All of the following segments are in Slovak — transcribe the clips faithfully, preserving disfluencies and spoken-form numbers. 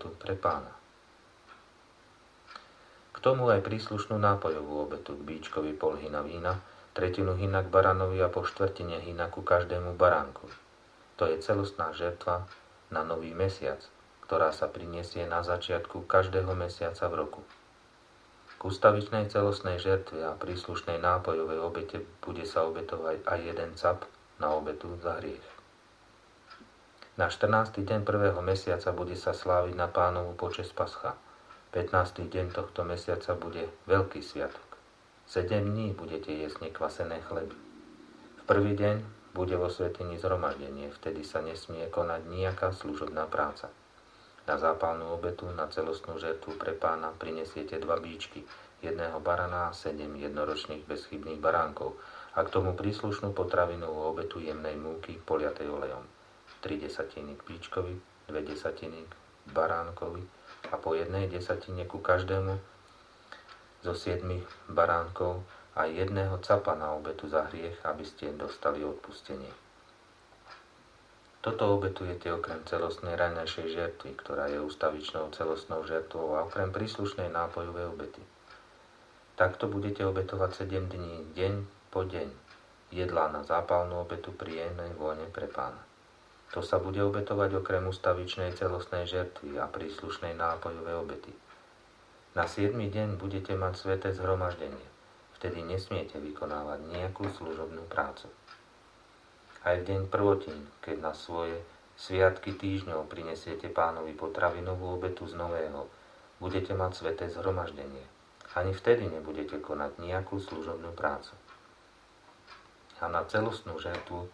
obetu pre Pána. K tomu aj príslušnú nápojovú obetu, k bíčkovi pol hina vína, tretinu hina k baranovi a po štvrtine hina ku každému baránkovi. To je celostná žertva na nový mesiac, ktorá sa prinesie na začiatku každého mesiaca v roku. K ustavičnej celostnej žertve a príslušnej nápojovej obete bude sa obetovať aj jeden cap na obetu za hriech. Na štrnásty deň prvého mesiaca bude sa sláviť na Pánovu počesť Pascha. pätnásty deň tohto mesiaca bude Veľký sviatok. Sedem dní budete jesť nekvasené chleby. V prvý deň bude vo svätyni zhromaždenie, vtedy sa nesmie konať nejaká služobná práca. Na zápalnú obetu, na celostnú žertvu pre Pána prinesiete dva bíčky, jedného barana a sedem jednoročných bezchybných baránkov a k tomu príslušnú potravinovú obetu jemnej múky poliatej olejom. Tri desatiny k bíčkovi, dve desatiny k baránkovi a po jednej desatine ku každému zo siedmich baránkov a jedného capa na obetu za hriech, aby ste dostali odpustenie. Toto obetujete okrem celostnej raňajšej žertvy, ktorá je ustavičnou celostnou žertvou a okrem príslušnej nápojovej obety. Takto budete obetovať sedem dní, deň po deň, jedlá na zápalnú obetu príjemnej vône pre Pána. To sa bude obetovať okrem ustavičnej celostnej žertvy a príslušnej nápojovej obety. Na siedmy deň budete mať sväté zhromaždenie. Vtedy nesmiete vykonávať nejakú služobnú prácu. Aj v deň prvotín, keď na svoje sviatky týždňov prinesiete Pánovi potravinovú obetu z nového, budete mať sväté zhromaždenie. Ani vtedy nebudete konať nejakú služobnú prácu. A na celostnú žertvu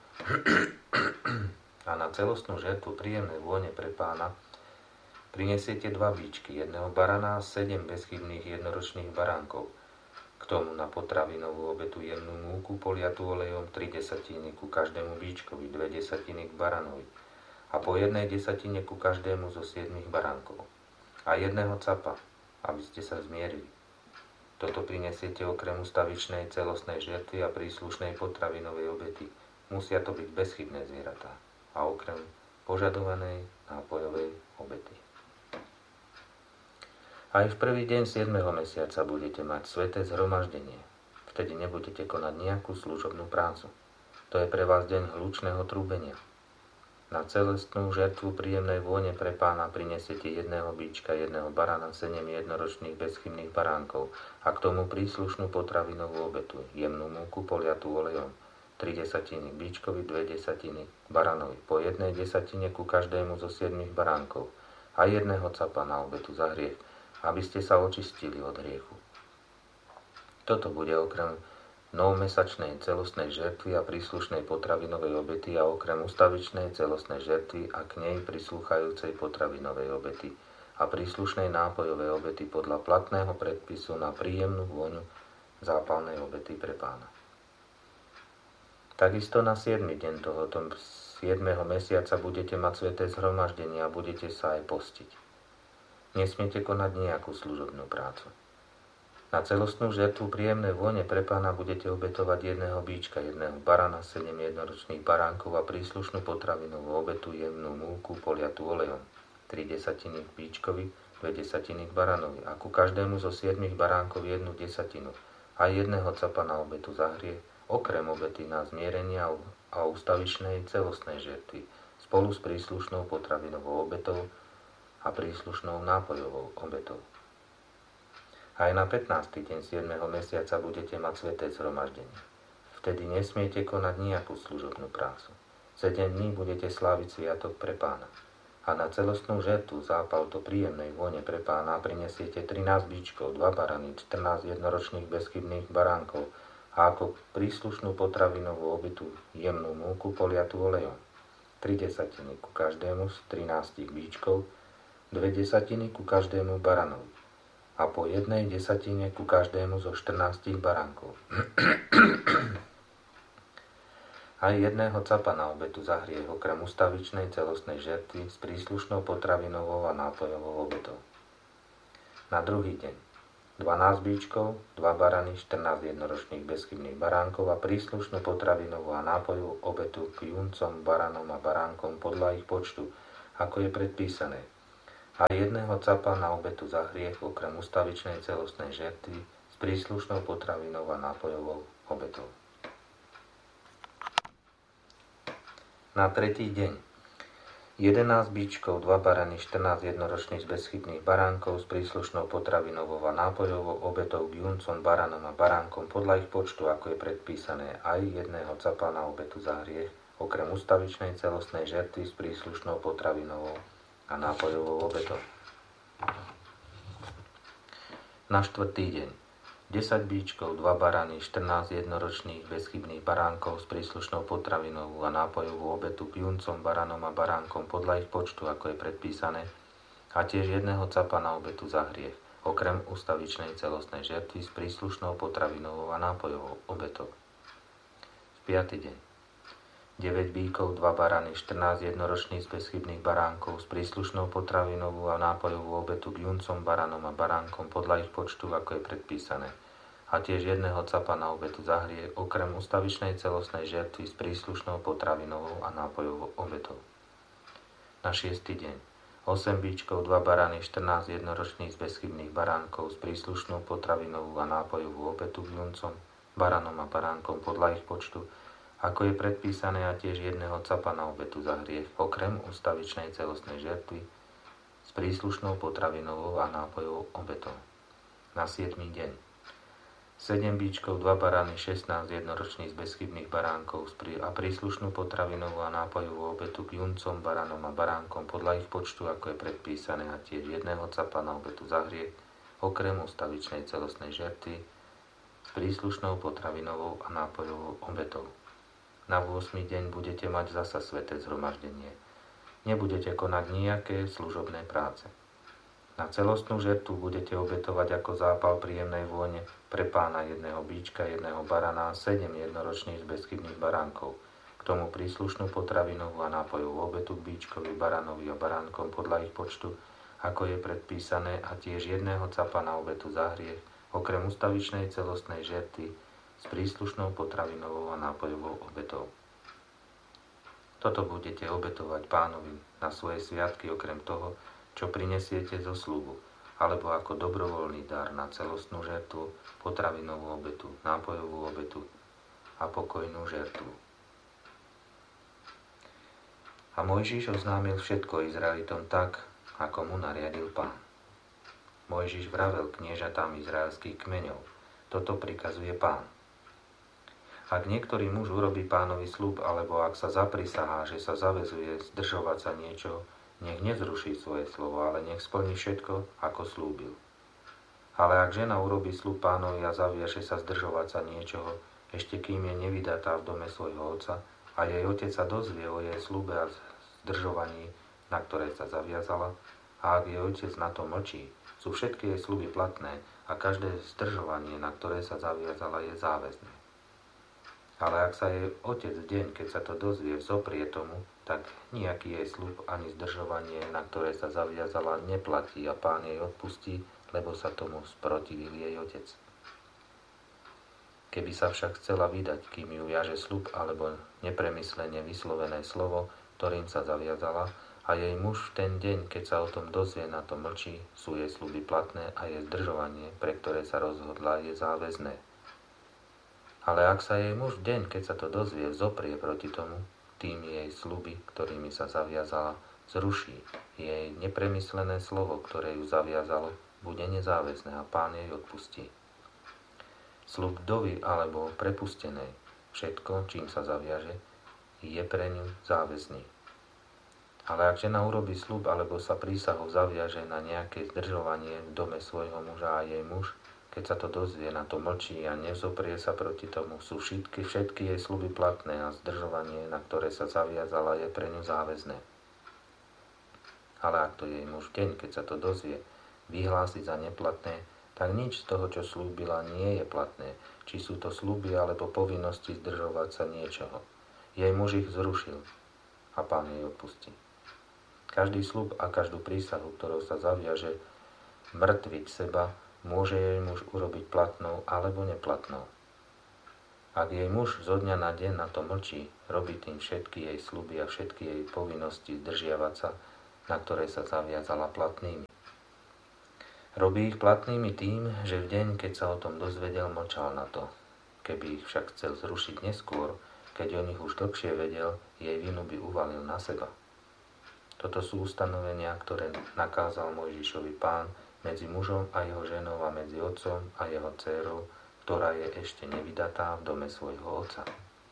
a na celostnú žertvu príjemnej vône pre Pána prinesiete dva bíčky, jedného barana a sedem bezchybných jednoročných baránkov. K tomu na potravinovú obetu jemnú múku poliatú olejom, tri desatiny ku každému bíčkovi, dve desatiny k baranovi a po jednej desatine ku každému zo siedmich baránkov a jedného capa, aby ste sa zmierili. Toto prinesiete okrem ustavičnej celostnej žertvy a príslušnej potravinovej obety. Musia to byť bezchybné zvieratá a okrem požadovanej nápojovej obety. Aj v prvý deň siedmeho mesiaca budete mať sväté zhromaždenie. Vtedy nebudete konať nejakú služobnú prácu. To je pre vás deň hlučného trúbenia. Na celostnú žertvu príjemnej vône pre Pána prinesiete jedného bíčka, jedného barana, sedem jednoročných bezchybných baránkov a k tomu príslušnú potravinovú obetu, jemnú múku poliatú olejom, tri desatiny k bíčkovi, dve desatiny k baranovi, po jednej desatine ku každému zo siedmich baránkov a jedného capa na obetu za hriech, aby ste sa očistili od hriechu. Toto bude okrem novmesačnej celostnej žertvy a príslušnej potravinovej obety a okrem ustavičnej celostnej žertvy a k nej prislúchajúcej potravinovej obety a príslušnej nápojovej obety podľa platného predpisu na príjemnú vôňu zápalnej obety pre Pána. Takisto na siedmy deň tohoto siedmeho mesiaca budete mať sväté zhromaždenie a budete sa aj postiť. Nesmiete konať nejakú služobnú prácu. Na celostnú žertvu príjemnej vône pre Pána budete obetovať jedného bíčka, jedného barana, sedem jednoročných baránkov a príslušnú potravinovú obetu jemnú múku poliatú olejom, tri desatiny k bíčkovi, dve desatiny k baranovi a ku každému zo siedmich baránkov jednu desatinu a jedného capa na obetu za hriech, okrem obety na zmierenie a ustavičnej celostnej žertvy spolu s príslušnou potravinovou obetou a príslušnou nápojovou obetou. Aj na pätnásty deň siedmeho mesiaca budete mať sväté zhromaždenie. Vtedy nesmiete konať nejakú služobnú prácu. Sedem dní budete sláviť sviatok pre Pána. A na celostnú žertvu zápal do príjemnej vône pre Pána prinesiete trinásť bíčkov, dva barany, štrnásť jednoročných bezchybných baránkov a ako príslušnú potravinovú obetu jemnú múku poliatú olejom. Tri desatiny ku každému z trinástich bíčkov, dve desatiny ku každému baranovi a po jednej desatine ku každému zo štrnástich baránkov. Aj jedného capa na obetu za hriech okrem ustavičnej celostnej žertvy s príslušnou potravinovou a nápojovou obetou. Na druhý deň dvanásť bíčkov, dva barany, štrnásť jednoročných bezchybných baránkov a príslušnú potravinovú a nápojovú obetu k juncom, baranom a baránkom podľa ich počtu, ako je predpísané. a jedného capa na obetu za hriech okrem ustavičnej celostnej žertvy s príslušnou potravinou a nápojovou obetou. Na tretí deň jedenásť bíčkov, dva barany, štrnásť jednoročných bezchybných baránkov s príslušnou potravinovou a nápojovou obetou k juncom, baranom a baránkom podľa ich počtu, ako je predpísané, aj jedného capa na obetu za hriech, okrem ustavičnej celostnej žertvy s príslušnou potravinovou a nápojovou obetou. Na štvrtý deň desať bíčkov, dva barany, štrnásť jednoročných bezchybných baránkov s príslušnou potravinovou a nápojovú obetu k juncom, baranom a baránkom podľa ich počtu, ako je predpísané, a tiež jedného capa na obetu za hriech, okrem ustavičnej celostnej žertvy s príslušnou potravinovou a nápojovou obetou. piaty deň deväť bíkov, dva barany, štrnásť jednoročných bezchybných baránkov s príslušnou potravinovú a nápojovú obetu k juncom, baranom a baránkom podľa ich počtu, ako je predpísané, a tiež jedného capa na obetu za hriech, okrem ustavičnej celostnej žertvy s príslušnou potravinovou a nápojovou obetou. Na šiesty deň osem bíčkov, dva barany, štrnásť jednoročných bezchybných baránkov s príslušnou potravinovú a nápojovú obetu k juncom, baranom a baránkom podľa ich počtu, ako je predpísané, a tiež jedného capa na obetu za hriech, okrem ustavičnej celostnej žertvy s príslušnou potravinovou a nápojovou obetou. Na siedmy deň sedem bíčkov, dva barany, šestnásť jednoročných bezchybných baránkov a príslušnú potravinovú a nápojovú obetu k juncom, baranom a baránkom podľa ich počtu, ako je predpísané, a tiež jedného capa na obetu za hriech, okrem ustavičnej celostnej žertvy s príslušnou potravinovou a nápojovou obetou. Na ôsmy deň budete mať zasa sväté zhromaždenie. Nebudete konať nejaké služobné práce. Na celostnú žertvu budete obetovať ako zápal príjemnej vône pre pána jedného bíčka, jedného barana a sedem jednoročných bezchybných baránkov. K tomu príslušnú potravinovú a nápojovú obetu k bíčkovi, baranovi a baránkom podľa ich počtu, ako je predpísané, a tiež jedného capa na obetu za hriech, okrem ustavičnej celostnej žertvy s príslušnou potravinovou a nápojovou obetou. Toto budete obetovať Pánovi na svoje sviatky okrem toho, čo prinesiete zo sľubu, alebo ako dobrovoľný dar na celostnú žertvu, potravinovú obetu, nápojovú obetu a pokojnú žertvu. A Mojžiš oznámil všetko Izraelitom tak, ako mu nariadil Pán. Mojžiš vravel kniežatám izraelských kmeňov: toto prikazuje Pán. Ak niektorý muž urobí Pánovi sľub, alebo ak sa zaprisahá, že sa zaväzuje zdržovať sa niečo, nech nezruší svoje slovo, ale nech splní všetko, ako slúbil. Ale ak žena urobí sľub Pánovi a zaviaže sa zdržovať sa niečoho, ešte kým je nevydatá v dome svojho otca, a jej otec sa dozvie o jej sľube a zdržovaní, na ktoré sa zaviazala, a ak jej otec na to mlčí, sú všetky jej sľuby platné a každé zdržovanie, na ktoré sa zaviazala, je záväzné. Ale ak sa jej otec v deň, keď sa to dozvie, vzoprie tomu, tak nejaký jej sľub ani zdržovanie, na ktoré sa zaviazala, neplatí a Pán jej odpustí, lebo sa tomu sprotivil jej otec. Keby sa však chcela vydať, kým ju viaže sľub alebo nepremyslene vyslovené slovo, ktorým sa zaviazala, a jej muž v ten deň, keď sa o tom dozvie, na to mlčí, sú jej sľuby platné a jej zdržovanie, pre ktoré sa rozhodla, je záväzné. Ale ak sa jej muž v deň, keď sa to dozvie, vzoprie proti tomu, tým jej sľuby, ktorými sa zaviazala, zruší. Jej nepremyslené slovo, ktoré ju zaviazalo, bude nezáväzné a Pán jej odpustí. Sľub vdovy alebo prepustenej, všetko, čím sa zaviaže, je pre ňu záväzný. Ale ak žena urobí sľub alebo sa prísahou zaviaže na nejaké zdržovanie v dome svojho muža a jej muž, keď sa to dozvie, na to mlčí a nevzoprie sa proti tomu, sú všetky, všetky jej sľuby platné a zdržovanie, na ktoré sa zaviazala, je pre ňu záväzné. Ale ak to jej muž v deň, keď sa to dozvie, vyhlási za neplatné, tak nič z toho, čo slúbila, nie je platné, či sú to sľuby alebo povinnosti zdržovať sa niečoho. Jej muž ich zrušil a Pán jej odpustí. Každý sľub a každú prísahu, ktorou sa zaviaže mŕtviť seba, môže jej muž urobiť platnou alebo neplatnou. Ak jej muž zo dňa na deň na to mlčí, robí tým všetky jej sľuby a všetky jej povinnosti zdržiavať sa, na ktoré sa zaviazala platnými. Robí ich platnými tým, že v deň, keď sa o tom dozvedel, mlčal na to. Keby ich však chcel zrušiť neskôr, keď o nich už dlhšie vedel, jej vinu by uvalil na seba. Toto sú ustanovenia, ktoré nakázal Mojžišovi Pán medzi mužom a jeho ženou a medzi otcom a jeho dcérou, ktorá je ešte nevydatá v dome svojho otca.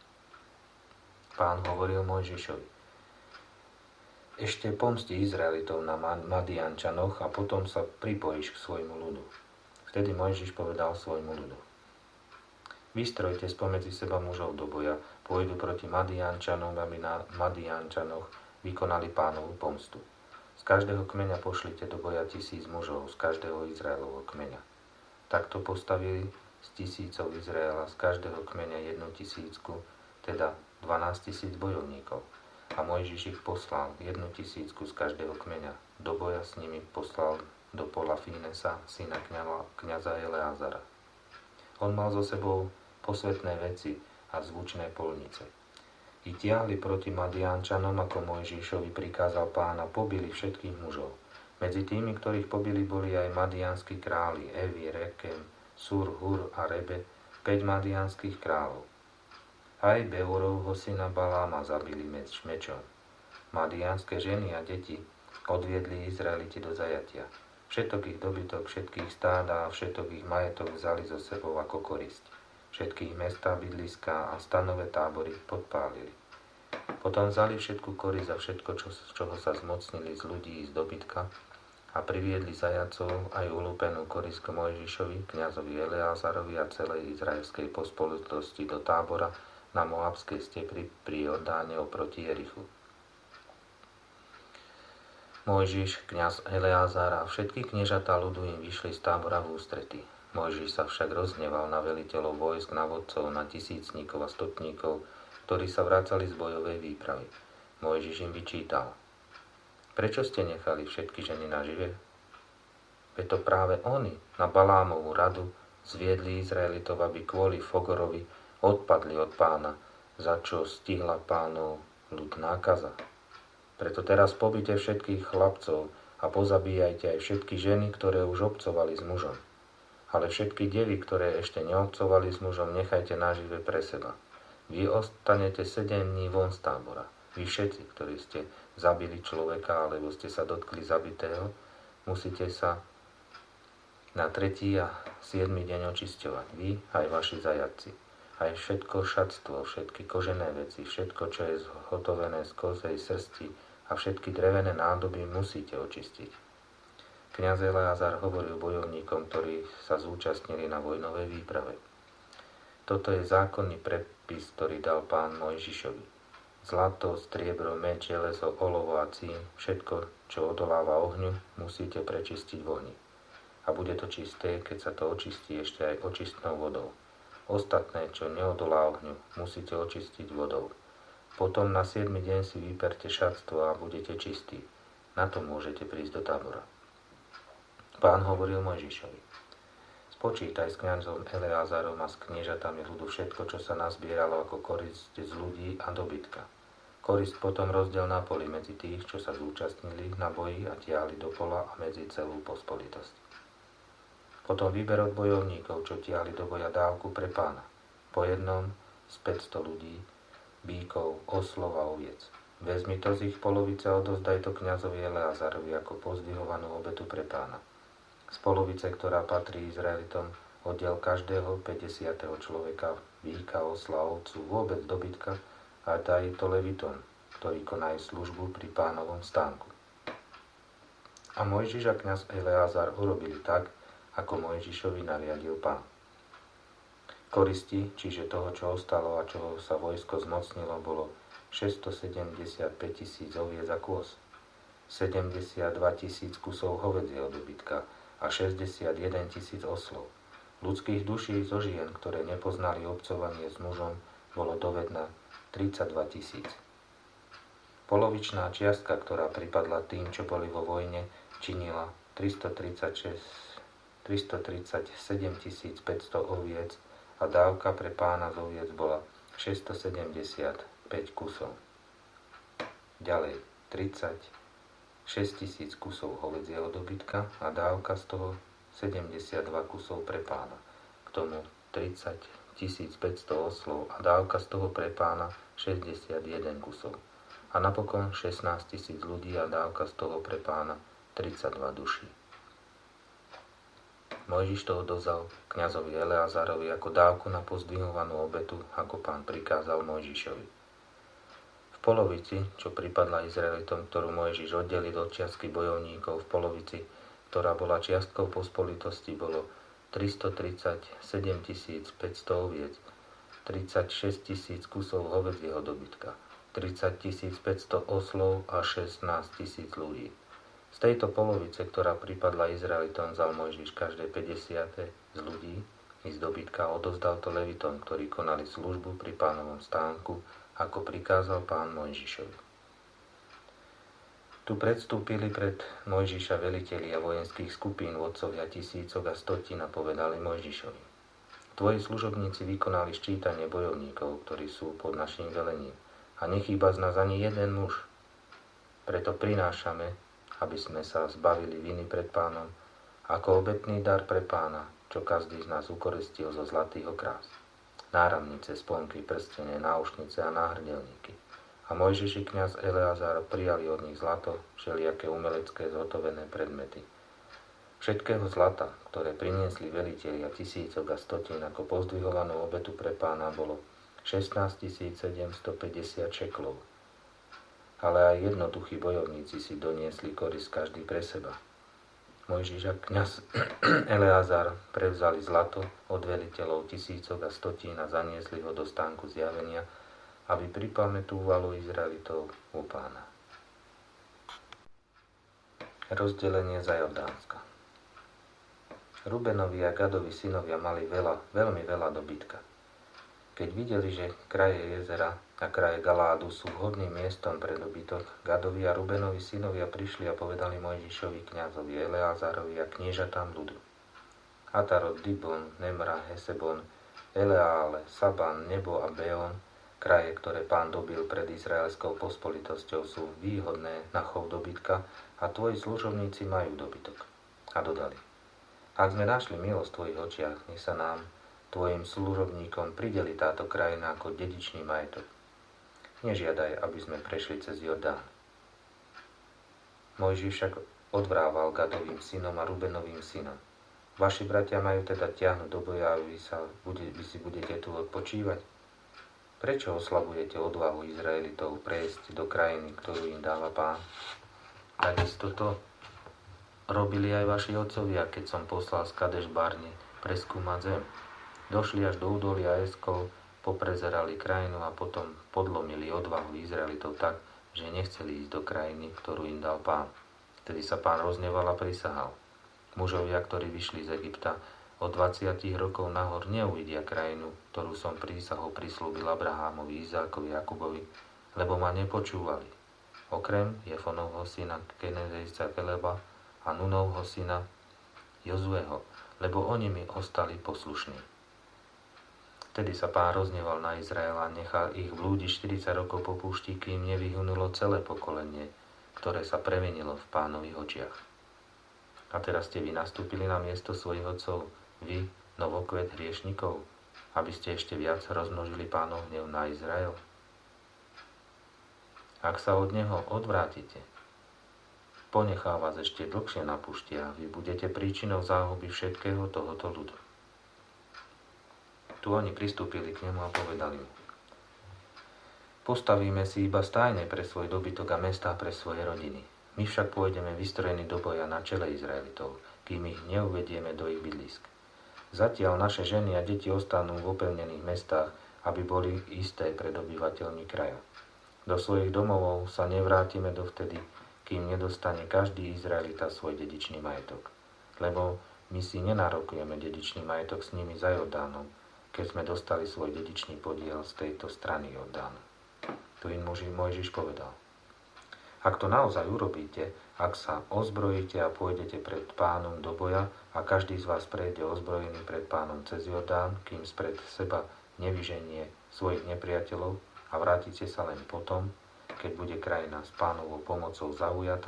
Pán hovoril Mojžišovi: ešte pomsti Izraelitov na Madiančanoch a potom sa pripojíš k svojmu ľudu. Vtedy Mojžiš povedal svojmu ľudu: vystrojte spomedzi seba mužov do boja, pôjdu proti Madiančanom, aby na Madiančanoch vykonali Pánovu pomstu. Z každého kmeňa pošlite do boja tisíc mužov, z každého Izraelovho kmeňa. Takto postavili z tisícov Izraela z každého kmeňa jednu tisícku, teda dvanásť tisíc bojovníkov. A Mojžiš ich poslal jednu tisícku z každého kmeňa. Do boja s nimi poslal do pola Fínesa, syna kňaza Eleazara. On mal so sebou posvetné veci a zvučné polnice. I tiahli proti Madiančanom, ako Mojžišovi prikázal Pán, a pobili všetkých mužov. Medzi tými, ktorých pobili, boli aj madianskí králi, Evi, Rekem, Sur, Hur a Rebe, päť madianských kráľov. Aj Beorovho syna Baláma zabili meč mečom. Madianské ženy a deti odviedli Izraeliti do zajatia. Všetok ich dobytok, všetkých stáda a všetok ich majetok vzali so sebou ako korisť. Všetkých mestá, bydliská a stanové tábory podpálili. Potom vzali všetku korisť a všetko, čo, z čoho sa zmocnili z ľudí z dobytka, a priviedli zajacov aj ulúpenú korisť k Mojžišovi, kňazovi Eleazarovi a celej izraelskej pospolitosti do tábora na Moabskej stepri pri Jordáne oproti Jerichu. Mojžiš, kňaz Eleazar a všetky kniežatá ľudu im vyšli z tábora v ústrety. Mojžiš sa však rozhneval na veliteľov vojsk, na vodcov, na tisícnikov a stotníkov, ktorí sa vracali z bojovej výpravy. Mojžiš im vyčítal: prečo ste nechali všetky ženy nažive? Veď to práve oni na Balámovú radu zviedli Izraelitov, aby kvôli Fogorovi odpadli od Pána, za čo stihla Pánov ľud nákaza. Preto teraz pobite všetkých chlapcov a pozabíjajte aj všetky ženy, ktoré už obcovali s mužom. Ale všetky devy, ktoré ešte neobcovali s mužom, nechajte nažive pre seba. Vy ostanete sedem dní von z tábora. Vy všetci, ktorí ste zabili človeka, alebo ste sa dotkli zabitého, musíte sa na tretí a siedmy deň očisťovať. Vy aj vaši zajatci. Aj všetko šatstvo, všetky kožené veci, všetko, čo je zhotovené z kozej srsti a všetky drevené nádoby musíte očistiť. Kňaz Eleazar hovoril bojovníkom, ktorí sa zúčastnili na vojnovej výprave: toto je zákonný predpis, ktorý dal Pán Mojžišovi. Zlato, striebro, meč, železo, olovo a cín, všetko, čo odoláva ohňu, musíte prečistiť v ohni. A bude to čisté, keď sa to očistí ešte aj očistnou vodou. Ostatné, čo neodolá ohňu, musíte očistiť vodou. Potom na siedmy deň si vyperte šatstvo a budete čistí. Na to môžete prísť do tábora. Pán hovoril Mojžišovi: spočítaj s kňazom Eleazarom a s kniežatami ľudu všetko, čo sa nazbieralo ako korisť z ľudí a dobytka. Korisť potom rozdiel na poli medzi tých, čo sa zúčastnili na boji a tiahli do pola, a medzi celú pospolitosť. Potom vyber od bojovníkov, čo tiahli do boja, dávku pre Pána. Po jednom z päťsto ľudí, bíkov, oslov a oviec. Vezmi to z ich polovice a odozdaj to kňazovi Eleazarovi ako pozdvihovanú obetu pre Pána. Z polovice, ktorá patrí Izraelitom, oddiel každého päťdesiateho človeka, bíka, osla, ovcu, vôbec dobytka, a daj to levitom, ktorí konajú službu pri Pánovom stánku. A Mojžiš a kňaz Eleazar urobili tak, ako Mojžišovi nariadil Pán. Koristi, čiže toho, čo ostalo a čoho sa vojsko zmocnilo, bolo šesťstosedemdesiatpäť tisíc oviec a kôz, sedemdesiatdva tisíc kusov hovedzieho dobytka a šesťdesiatjeden tisíc oslov. Ľudských duší zo žien, ktoré nepoznali obcovanie s mužom, bolo dovedna tridsaťdva tisíc. Polovičná čiastka, ktorá pripadla tým, čo boli vo vojne, činila tristotridsaťsedem tisíc päťsto oviec a dávka pre Pána z oviec bola šesťstosedemdesiatpäť kusov. Ďalej tridsať šesťtisíc kusov hovedzieho dobytka a dávka z toho sedemdesiatdva kusov pre pána. K tomu tridsaťtisícpäťsto oslov a dávka z toho pre pána šesťdesiatjeden kusov. A napokon šestnásťtisíc ľudí a dávka z toho pre pána tridsaťdva duší. Mojžiš to odovzal kňazovi Eleazárovi ako dávku na pozdvihovanú obetu, ako pán prikázal Mojžišovi. V polovici, čo pripadla Izraelitom, ktorú Mojžiš oddelil od čiastky bojovníkov, v polovici, ktorá bola čiastkou pospolitosti, bolo tristotridsaťsedem tisíc päťsto oviec, tridsaťšesť tisíc kusov hovedzieho dobytka, tridsať tisíc päťsto oslov a šestnásť tisíc ľudí. Z tejto polovice, ktorá pripadla Izraelitom, vzal Mojžiš každé päťdesiate z ľudí i z dobytka a odovzdal to Levitom, ktorí konali službu pri pánovom stánku, ako prikázal pán Mojžišovi. Tu predstúpili pred Mojžiša velitelia vojenských skupín, vodcovia tisícok a stotín a povedali Mojžišovi: Tvoji služobníci vykonali ščítanie bojovníkov, ktorí sú pod naším velením, a nechýba z nás ani jeden muž. Preto prinášame, aby sme sa zbavili viny pred pánom, ako obetný dar pre pána, čo každý z nás ukoristil zo zlatých okrás. Náramnice, sponky, prstene, náušnice a náhrdelníky. A Mojžiš i kňaz Eleazár prijali od nich zlato, všelijaké umelecké zhotovené predmety. Všetkého zlata, ktoré priniesli velitelia tisícok a stotín ako pozdvihovanú obetu pre pána, bolo šestnásťtisícsedemstopäťdesiat šeklov. Ale aj jednoduchí bojovníci si doniesli korisť každý pre seba. Mojžiš a kňaz Eleazár prevzali zlato od veliteľov tisícok a stotín a zaniesli ho do stánku zjavenia, aby pripamätúvalo Izraelitov u pána. Rozdelenie za Jordánska. Rubenovi a Gadovi synovia mali veľa, veľmi veľa dobytka. Keď videli, že kraje jezera a kraje Galádu sú vhodným miestom pre dobytok, Gadovi a Rubenovi synovia prišli a povedali Mojžišovi, kňazovi Eleázárovi a kniežatám ľudu: Atarot, Dibon, Nemra, Hesebon, Eleále, Saban, Nebo a Beon, kraje, ktoré pán dobil pred izraelskou pospolitosťou, sú výhodné na chov dobytka a tvoji služobníci majú dobytok. A dodali: Ak sme našli milosť v tvojich očiach, nech sa nám, tvojim služobníkom, prideli táto krajina ako dedičný majetok. Nežiadaj, aby sme prešli cez Jordán. Mojžiš však odvrával Gadovým synom a Rubenovým synom: Vaši bratia majú teda tiahnuť do boja a vy, sa, vy si budete tu odpočívať? Prečo oslabujete odvahu Izraelitov prejsť do krajiny, ktorú im dáva pán? Takisto to robili aj vaši otcovia, keď som poslal z Kadeš Barne preskúmať zem. Došli až do údolia Eskol, poprezerali krajinu a potom podlomili odvahu Izraelitov tak, že nechceli ísť do krajiny, ktorú im dal pán. Vtedy sa pán rozneval a prisahal: Mužovia, ktorí vyšli z Egypta, od dvadsiatich rokov nahor neuvidia krajinu, ktorú som prísahou prislúbil Abrahámovi, Izákovi, Jakubovi, lebo ma nepočúvali. Okrem Jefonovho syna Kenezejca Keleba a Nunovho syna Jozueho, lebo oni mi ostali poslušní. Vtedy sa pán rozneval na Izrael a nechal ich blúdiť štyridsať rokov po púšti, kým nevyhnulo celé pokolenie, ktoré sa premenilo v pánových očiach. A teraz ste vy nastúpili na miesto svojich otcov, vy, novokvet hriešnikov, aby ste ešte viac rozmnožili pánov hnev na Izrael? Ak sa od neho odvrátite, ponechá vás ešte dlhšie na púšti a vy budete príčinou záhuby všetkého tohoto ľudu. Tu oni pristúpili k nemu a povedali mu: Postavíme si iba stájne pre svoj dobytok a mestá pre svoje rodiny. My však pôjdeme vystrojení do boja na čele Izraelitov, kým ich neuvedieme do ich bydlisk. Zatiaľ naše ženy a deti ostanú v opevnených mestách, aby boli isté pred obyvateľmi kraja. Do svojich domovov sa nevrátime dovtedy, kým nedostane každý Izraelita svoj dedičný majetok. Lebo my si nenárokujeme dedičný majetok s nimi za Jordánom, keď sme dostali svoj dedičný podiel z tejto strany Jordánu. Tu im Mojžiš povedal: Ak to naozaj urobíte, ak sa ozbrojíte a pôjdete pred pánom do boja a každý z vás prejde ozbrojený pred pánom cez Jordán, kým spred seba nevyženie svojich nepriateľov a vrátite sa len potom, keď bude krajina s pánovou pomocou zaujatá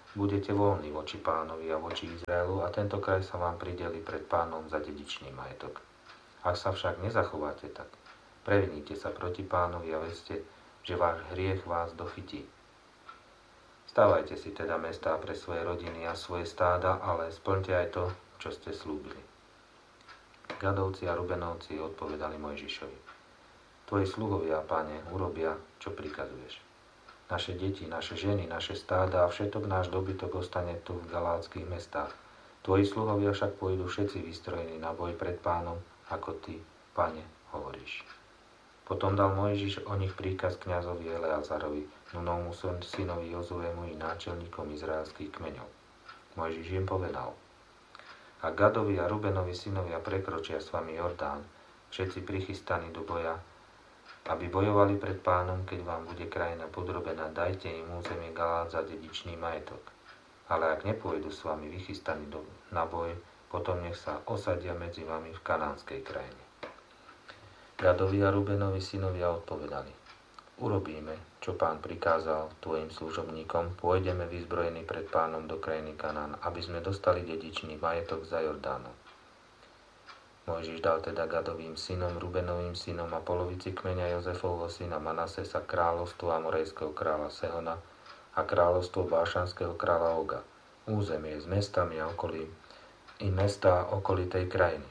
Budete voľní voči Pánovi a voči Izraelu a tento kraj sa vám prideli pred Pánom za dedičný majetok. Ak sa však nezachováte tak, previnite sa proti Pánovi a vedzte, že váš hriech vás dochytí. Stávajte si teda mestá pre svoje rodiny a svoje stáda, ale splňte aj to, čo ste slúbili. Gadovci a Rubenovci odpovedali Mojžišovi: Tvoji sluhovia, Pane, urobia, čo prikazuješ. Naše deti, naše ženy, naše stáda a všetok náš dobytok ostane tu v galátskych mestách. Tvoji sluhovia však pôjdu všetci vystrojení na boj pred Pánom, ako ty, Pane, hovoríš. Potom dal Mojžiš o nich príkaz kňazovi Eleazarovi, Nunovmu synovi Jozuému i náčelníkom izraelských kmeňov. Mojžiš im povedal: Ak Gadovi a Rubenovi synovia prekročia s vami Jordán, všetci prichystaní do boja, aby bojovali pred Pánom, keď vám bude krajina podrobená, dajte im územie Galát za dedičný majetok. Ale ak nepôjdu s vami vychystaní do, na boj, potom nech sa osadia medzi vami v kanánskej krajine. Gadovi a Rubenovi synovia odpovedali: Urobíme, čo Pán prikázal tvojim služobníkom, pôjdeme vyzbrojení pred Pánom do krajiny Kanán, aby sme dostali dedičný majetok za Jordánom. Mojžiš dal teda Gadovým synom, Rubenovým synom a polovici kmeňa Jozefovho syna Manasesa kráľovstvo Amorejského kráľa Sehona a kráľovstvo Bášanského kráľa Oga, územie s mestami a okolí, i mestá okolitej krajiny.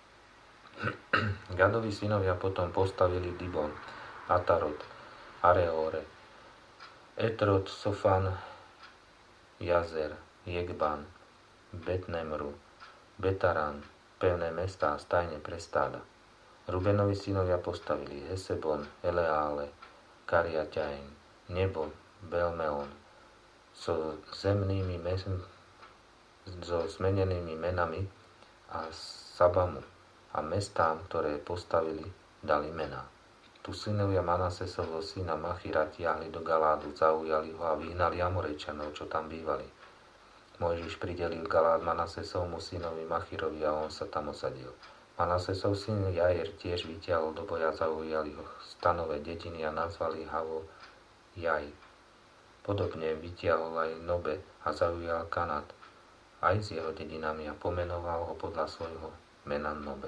Gadovi synovia potom postavili Dibon, Atarot, Areore, Etrot, Sofan, Jazer, Jekban, Betnemru, Betaran, pevné mestá a stajne pre stáda. Rubenovi synovia postavili Hesebon, Eleále, Kariaťain, Nebo, Belmeon, so zemnými mes- so zmenenými menami a Sabamu a mestám, ktoré postavili, dali mená. Tu synovia Manasesovho syna Machira tiahli do Galádu, zaujali ho a vyhnali Amorejčanov, čo tam bývali. Mojžiš pridelil Galád Manasesovmu synovi Machirovi a on sa tam osadil. Manasesov syn Jair tiež vytiahol do boja, zaujali ho stanové dediny a nazvali Havo Jaj. Podobne vytiahol aj Nobe a zaujal Kanát, aj s jeho dedinami a pomenoval ho podľa svojho mena Nobe.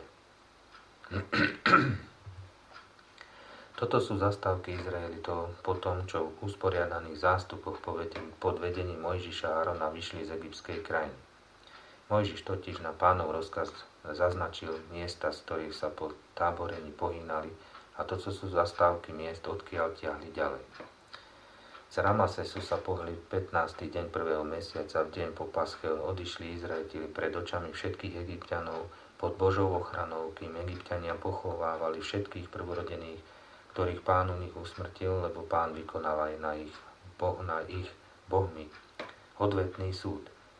Toto sú zastávky Izraelitov po tom, čo v usporiadaných zástupoch pod vedením Mojžiša a Arona vyšli z egyptskej krajiny. Mojžiš totiž na Pánov rozkaz zaznačil miesta, z ktorých sa po táborení pohynali, a to, čo sú zastávky miest, odkiaľ tiahli ďalej. Z Ramasesu sa pohli pätnásty deň prvého mesiaca, v deň po Pasche odišli Izraeliti pred očami všetkých Egypťanov pod Božou ochranou, kým Egypťania pochovávali všetkých prvorodených, ktorých Pán u nich usmrtil, lebo Pán vykonal aj na ich, boh, na ich bohmi odvetný súd.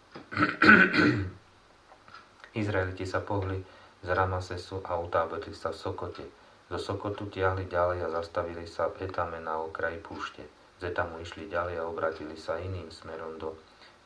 Izraeliti sa pohli z Ramasesu a utáborili sa v Sokote. Do Sokotu tiahli ďalej a zastavili sa v Etame na okraji púšte. Z Etamu išli ďalej a obratili sa iným smerom do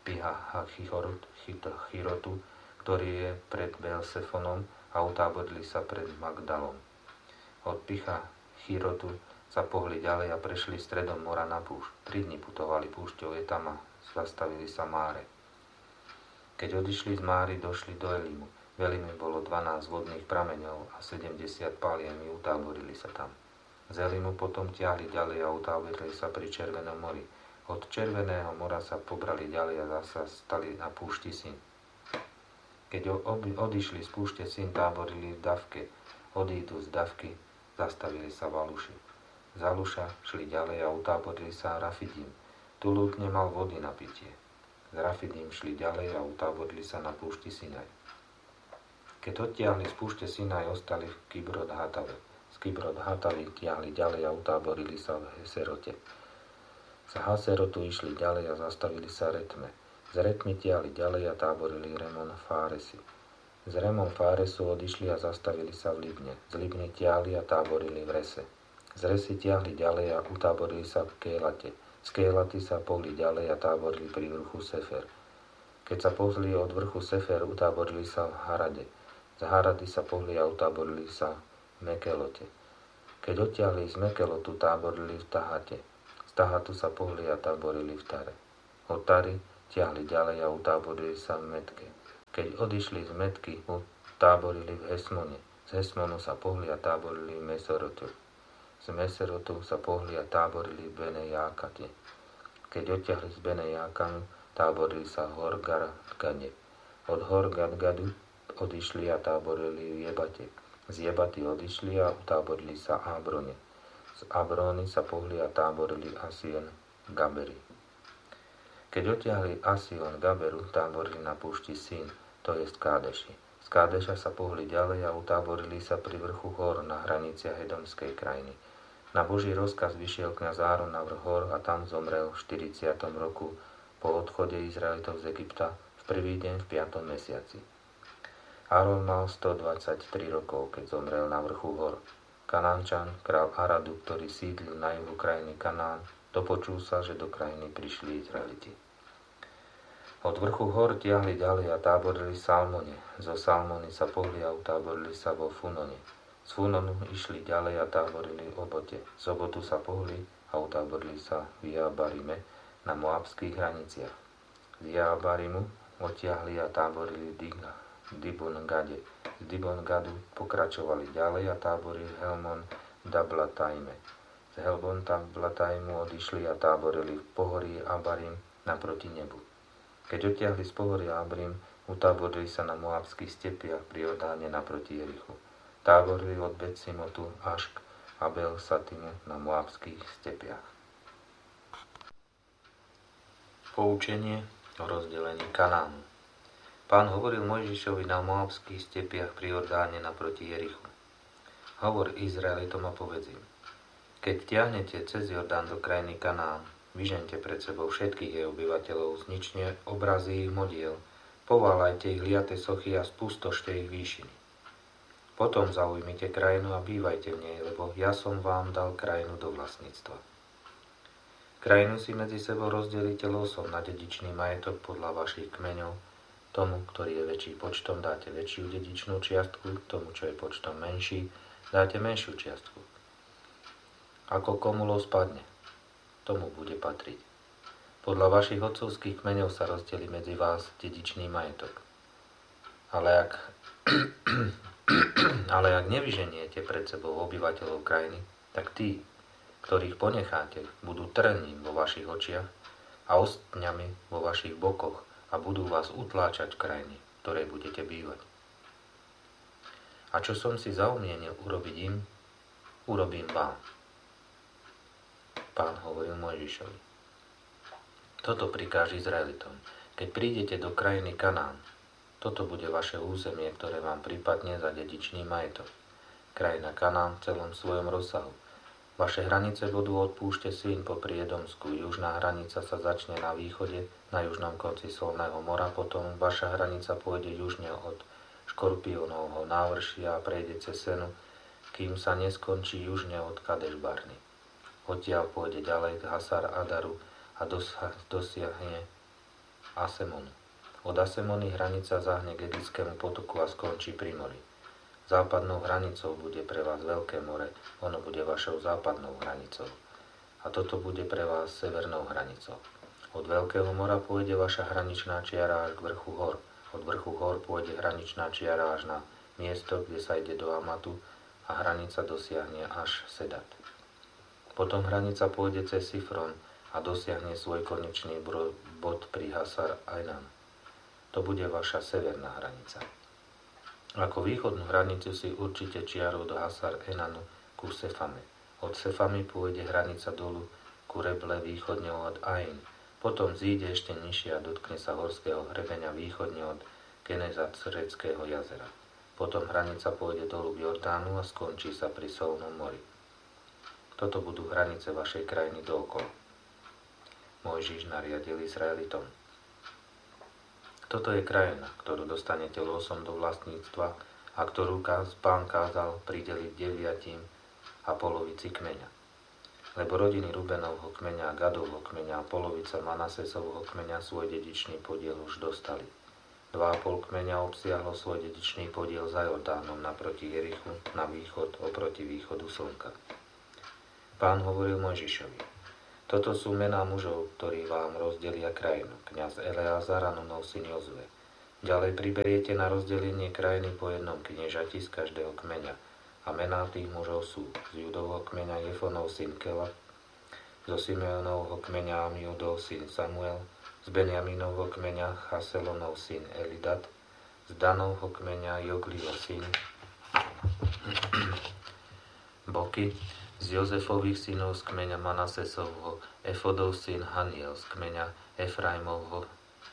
Pihachirotu, ktorý je pred Beelsefonom, a utáborili sa pred Magdalom. Od Picha Chirotu sa pohli ďalej a prešli stredom mora na púšť. Tri dni putovali púšťou Etama, zastavili sa Máre. Keď odišli z Máry, došli do Elimu. V Elime bolo dvanásť vodných prameňov a sedemdesiat paliem, utáborili sa tam. Z Elimu potom tiahli ďalej a utáborili sa pri Červenom mori. Od Červeného mora sa pobrali ďalej a zasa stali na púšti Sin. Keď odišli z púšte Sin, táborili v Davke. Odídu z Davky, zastavili sa v Aluši. Z Aluša šli ďalej a utáborili sa Rafidim. Tu ľud nemal vody na pitie. Z Rafidim šli ďalej a utáborili sa na púšti Sinaj. Keď odtiahli z púšte Sinaj, ostali v Kibrot Hatave. Z Kibrot Hatavy tiahli ďalej a utáborili sa v Heserote. Z Haserotu išli ďalej a zastavili sa Retme. Z Retmy tiahli ďalej a táborili Remon Fáresi. Z Remon Fáresu odišli a zastavili sa v Libne. Z Libny tiahli a táborili v Rese. Z Resy tiahli ďalej a utáborili sa v Kélate. Z Kélaty sa pohli ďalej a táborili pri vrchu Sefer. Keď sa pohli od vrchu Sefer, utáborili sa v Harade. Z Harady sa pohli a utáborili sa v Mekelote. Keď odtiahli z Mekelotu, táborili v Tahate. Z Tahatu sa pohli a táborili v Tare. Od Tary tiahli ďalej a utáborili sa v Metke. Keď odišli z Metky, utáborili v Hesmone. Z Hesmonu sa pohli a táborili v Meserotu. Z Meserotu sa pohli a táborili v Bene Jákate. Keď odtiahli z Bene Jákanu, táborili sa v Hor-Gadgade. Od Hor-Gadgadu odišli a táborili v Jebate. Z Jebaty odišli a utáborili sa v Abrone. Z Abrony sa pohli a táborili Asion Gaberi. Keď odtiahli Asion Gaberu, táborili na púšti Sin, to jest Kádeši. Z Kádeša sa pohli ďalej a utáborili sa pri vrchu hor na hraniciach Edomskej krajiny. Na Boží rozkaz vyšiel kňaz Áron na vrch hor a tam zomrel v štyridsiatom roku po odchode Izraelitov z Egypta v prvý deň v piatom mesiaci. Áron mal stodvadsaťtri rokov, keď zomrel na vrchu hor. Kanánčan, král Aradu, ktorý sídlil na juhu krajiny Kanán, dopočul sa, že do krajiny prišli Izraeliti. Od vrchu hor tiahli ďalej a táborili v Salmone. Zo Salmony sa pohli a utáborili sa vo Funone. Z Funonu išli ďalej a táborili v Obote. Z Obotu sa pohli a utáborili sa v Jaabarime na moabských hraniciach. Z Jaabarimu odtiahli a táborili Diga, Dibon-Gade. Z Dibon-Gadu pokračovali ďalej a táborili Helmon Dablatajme. Z Helmon Dablatajmu odišli a táborili v pohorí Abarim naproti nebu. Keď odtiahli z pohoria Abrim, utáborili sa na moabských stepiach pri Jordáne naproti Jerichu. Táborili od Betsimotu až k Abel Satimu na moabských stepiach. Poučenie o rozdelení Kanánu. Pán hovoril Mojžišovi na moabských stepiach pri Jordáne naproti Jerichu. Hovor Izraelitom a povedz im: keď tiahnete cez Jordán do krajiny Kanán, vyžente pred sebou všetkých jej obyvateľov, znične obrazy ich modiel, poválajte ich liate sochy a spustošte ich výšiny. Potom zaujmite krajinu a bývajte v nej, lebo ja som vám dal krajinu do vlastníctva. Krajinu si medzi sebou rozdelíte losom na dedičný majetok podľa vašich kmeňov. Tomu, ktorý je väčší počtom, dáte väčšiu dedičnú čiastku, tomu, čo je počtom menší, dáte menšiu čiastku. Ako komu los padne, tomu bude patriť. Podľa vašich otcovských kmeňov sa rozdelí medzi vás dedičný majetok. Ale ak, ale ak nevyženiete pred sebou obyvateľov krajiny, tak tí, ktorých ponecháte, budú trním vo vašich očiach a ostňami vo vašich bokoch a budú vás utláčať v krajine, v ktorej budete bývať. A čo som si zaumienil urobiť im, urobím vám. Pán hovoril Mojžišovi: toto prikáž Izraelitom, keď prídete do krajiny Kanán, toto bude vaše územie, ktoré vám prípadne za dedičný majetok. Krajina Kanán v celom svojom rozsahu. Vaše hranice budú od púšte Sin popri Edomsku. Južná hranica sa začne na východe, na južnom konci Solného mora, potom vaša hranica pôjde južne od Škorpiónovho návršia a prejde cez Senu, kým sa neskončí južne od Kadeš-Barny. Odtiaľ pôjde ďalej k Hasar Adaru a dosiahne Asemonu. Od Asemony hranica zahne k Edickému potoku a skončí pri mori. Západnou hranicou bude pre vás Veľké more, ono bude vašou západnou hranicou. A toto bude pre vás severnou hranicou. Od Veľkého mora pôjde vaša hraničná čiara až k vrchu hor. Od vrchu hor pôjde hraničná čiara až na miesto, kde sa ide do Amatu a hranica dosiahne až Sedat. Potom hranica pôjde cez Sifron a dosiahne svoj konečný bod pri Hasar Enan. To bude vaša severná hranica. Ako východnú hranicu si určite čiarou do Hasar Enanu ku Sefame. Od Sefamy pôjde hranica dolu ku Reble východne od Ain. Potom zíde ešte nižšie a dotkne sa horského hrebeňa východne od Kenezatreckého jazera. Potom hranica pôjde dolu k Jordánu a skončí sa pri Solnom mori. Toto budú hranice vašej krajiny dookola. Mojžiš nariadil Izraelitom: toto je krajina, ktorú dostanete losom do vlastníctva a ktorú Pán kázal prideliť deviatim a polovici kmeňa. Lebo rodiny Rubenovho kmeňa, Gadovho kmeňa a polovica Manasesovho kmeňa svoj dedičný podiel už dostali. Dva a pol kmeňa obsiahlo svoj dedičný podiel za Jordánom naproti Jerichu na východ oproti východu slnka. Pán hovoril Mojžišovi: Toto sú mená mužov, ktorí vám rozdelia krajinu. Kňaz Eleazar a Nunov syn Jozue. Ďalej priberiete na rozdelenie krajiny po jednom kniežati z každého kmeňa. A mená tých mužov sú z Judovho kmeňa Jefonov syn Kela, zo Simeonovho kmeňa Amiudov syn Samuel, z Benjaminovho kmeňa Chaselonov syn Elidat, z Danovho kmeňa Jogliho syn Boky, z Jozefových synov z kmeňa Manasesovho, Efodov syn Haniel, z kmeňa Efraimovho,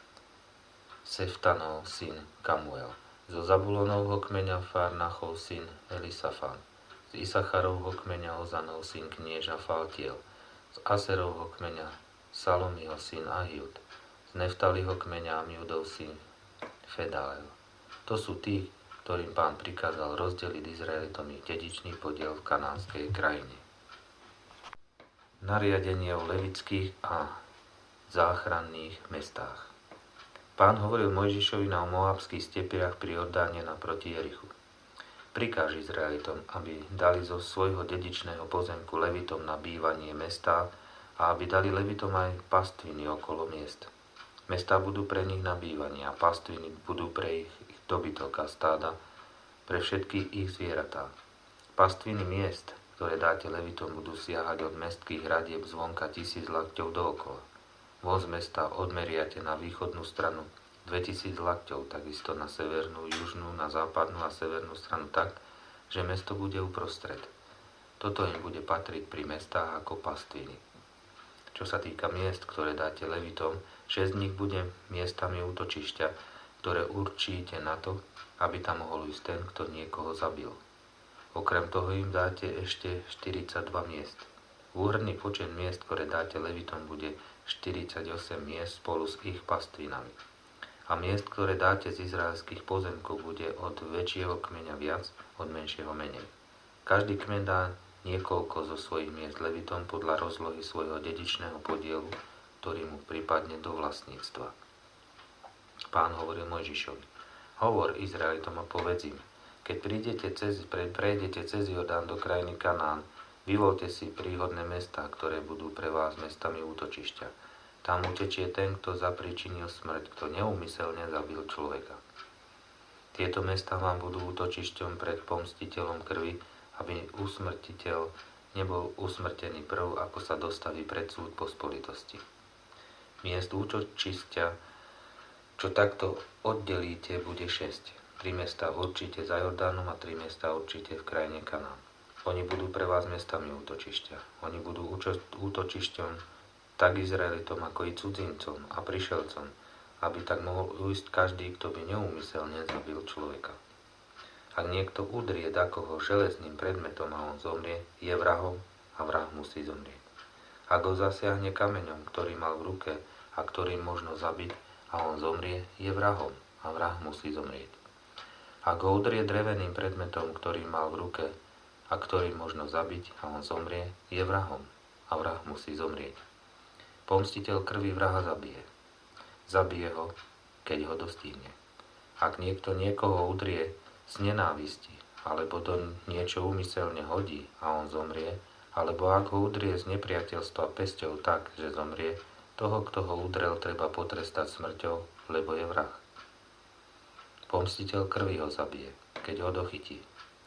Seftanov syn Kamuel, zo Zabulonovho kmeňa Farnachov syn Elisafan, z Isacharovho kmeňa Ozanov syn knieža Faltiel, z Aserovho kmeňa Salomiho syn Ahiud, z Neftaliho kmeňa Amiudov syn Fedael. To sú tí, ktorým Pán prikázal rozdeliť Izraelitom ich dedičný podiel v kanánskej krajine. Nariadenie o levických a záchranných mestách. Pán hovoril Mojžišovi na moabských stepiach pri Jordáne naproti Jerichu. Prikáž Izraelitom, aby dali zo svojho dedičného pozemku levitom na bývanie mestá a aby dali levitom aj pastviny okolo miest. Mestá budú pre nich na bývanie a pastviny budú pre ich dobytok a stáda, pre všetky ich zvieratá. Pastviny miest, ktoré dáte levitom, budú siahať od mestských hradieb zvonka tisíc lakťov dookola. Voz mesta odmeriate na východnú stranu dvetisíc lakťov, takisto na severnú, južnú, na západnú a severnú stranu tak, že mesto bude uprostred. Toto im bude patriť pri mestách ako pastviny. Čo sa týka miest, ktoré dáte levitom, šesť z nich bude miestami útočišťa, ktoré určíte na to, aby tam mohol ísť ten, kto niekoho zabil. Okrem toho im dáte ešte štyridsaťdva miest. Úhrnný počet miest, ktoré dáte levitom, bude štyridsaťosem miest spolu s ich pastvinami. A miest, ktoré dáte z izraelských pozemkov, bude od väčšieho kmeňa viac, od menšieho menej. Každý kmeň dá niekoľko zo svojich miest levitom podľa rozlohy svojho dedičného podielu, ktorý mu pripadne do vlastníctva. Pán hovoril Mojžišovi: Hovor Izraelitom a povedz im, keď prídete cez, pre, prejdete cez Jordán do krajiny Kanán, vyvolte si príhodné mestá, ktoré budú pre vás mestami útočišťa. Tam utečie ten, kto zapríčinil smrť, kto neúmyselne zabil človeka. Tieto mestá vám budú útočišťom pred pomstiteľom krvi, aby usmrtiteľ nebol usmrtený prv, ako sa dostaví pred súd pospolitosti. Miest útočišťa, čo takto oddelíte, bude šesť. Tri mesta určite za Jordánom a tri mesta určite v krajine Kanán. Oni budú pre vás mestami útočišťa. Oni budú útočišťom tak Izraelitom, ako i cudzincom a prišelcom, aby tak mohol ujsť každý, kto by neúmyselne zabil človeka. Ak niekto udrie dakoho železným predmetom a on zomrie, je vrahom a vrah musí zomrieť. Ak ho zasiahne kameňom, ktorý mal v ruke a ktorým možno zabiť, a on zomrie, je vrahom a vrah musí zomrieť. Ak ho udrie dreveným predmetom, ktorý mal v ruke a ktorý možno zabiť a on zomrie, je vrahom a vrah musí zomrieť. Pomstiteľ krvi vraha zabije. Zabije ho, keď ho dostihne. Ak niekto niekoho udrie z nenávisti, alebo do niečo úmyselne hodí a on zomrie, alebo ak ho udrie z nepriateľstva pesťou tak, že zomrie, toho, kto ho udrel, treba potrestať smrťou, lebo je vrah. Pomstiteľ krvi ho zabije, keď ho dochytí.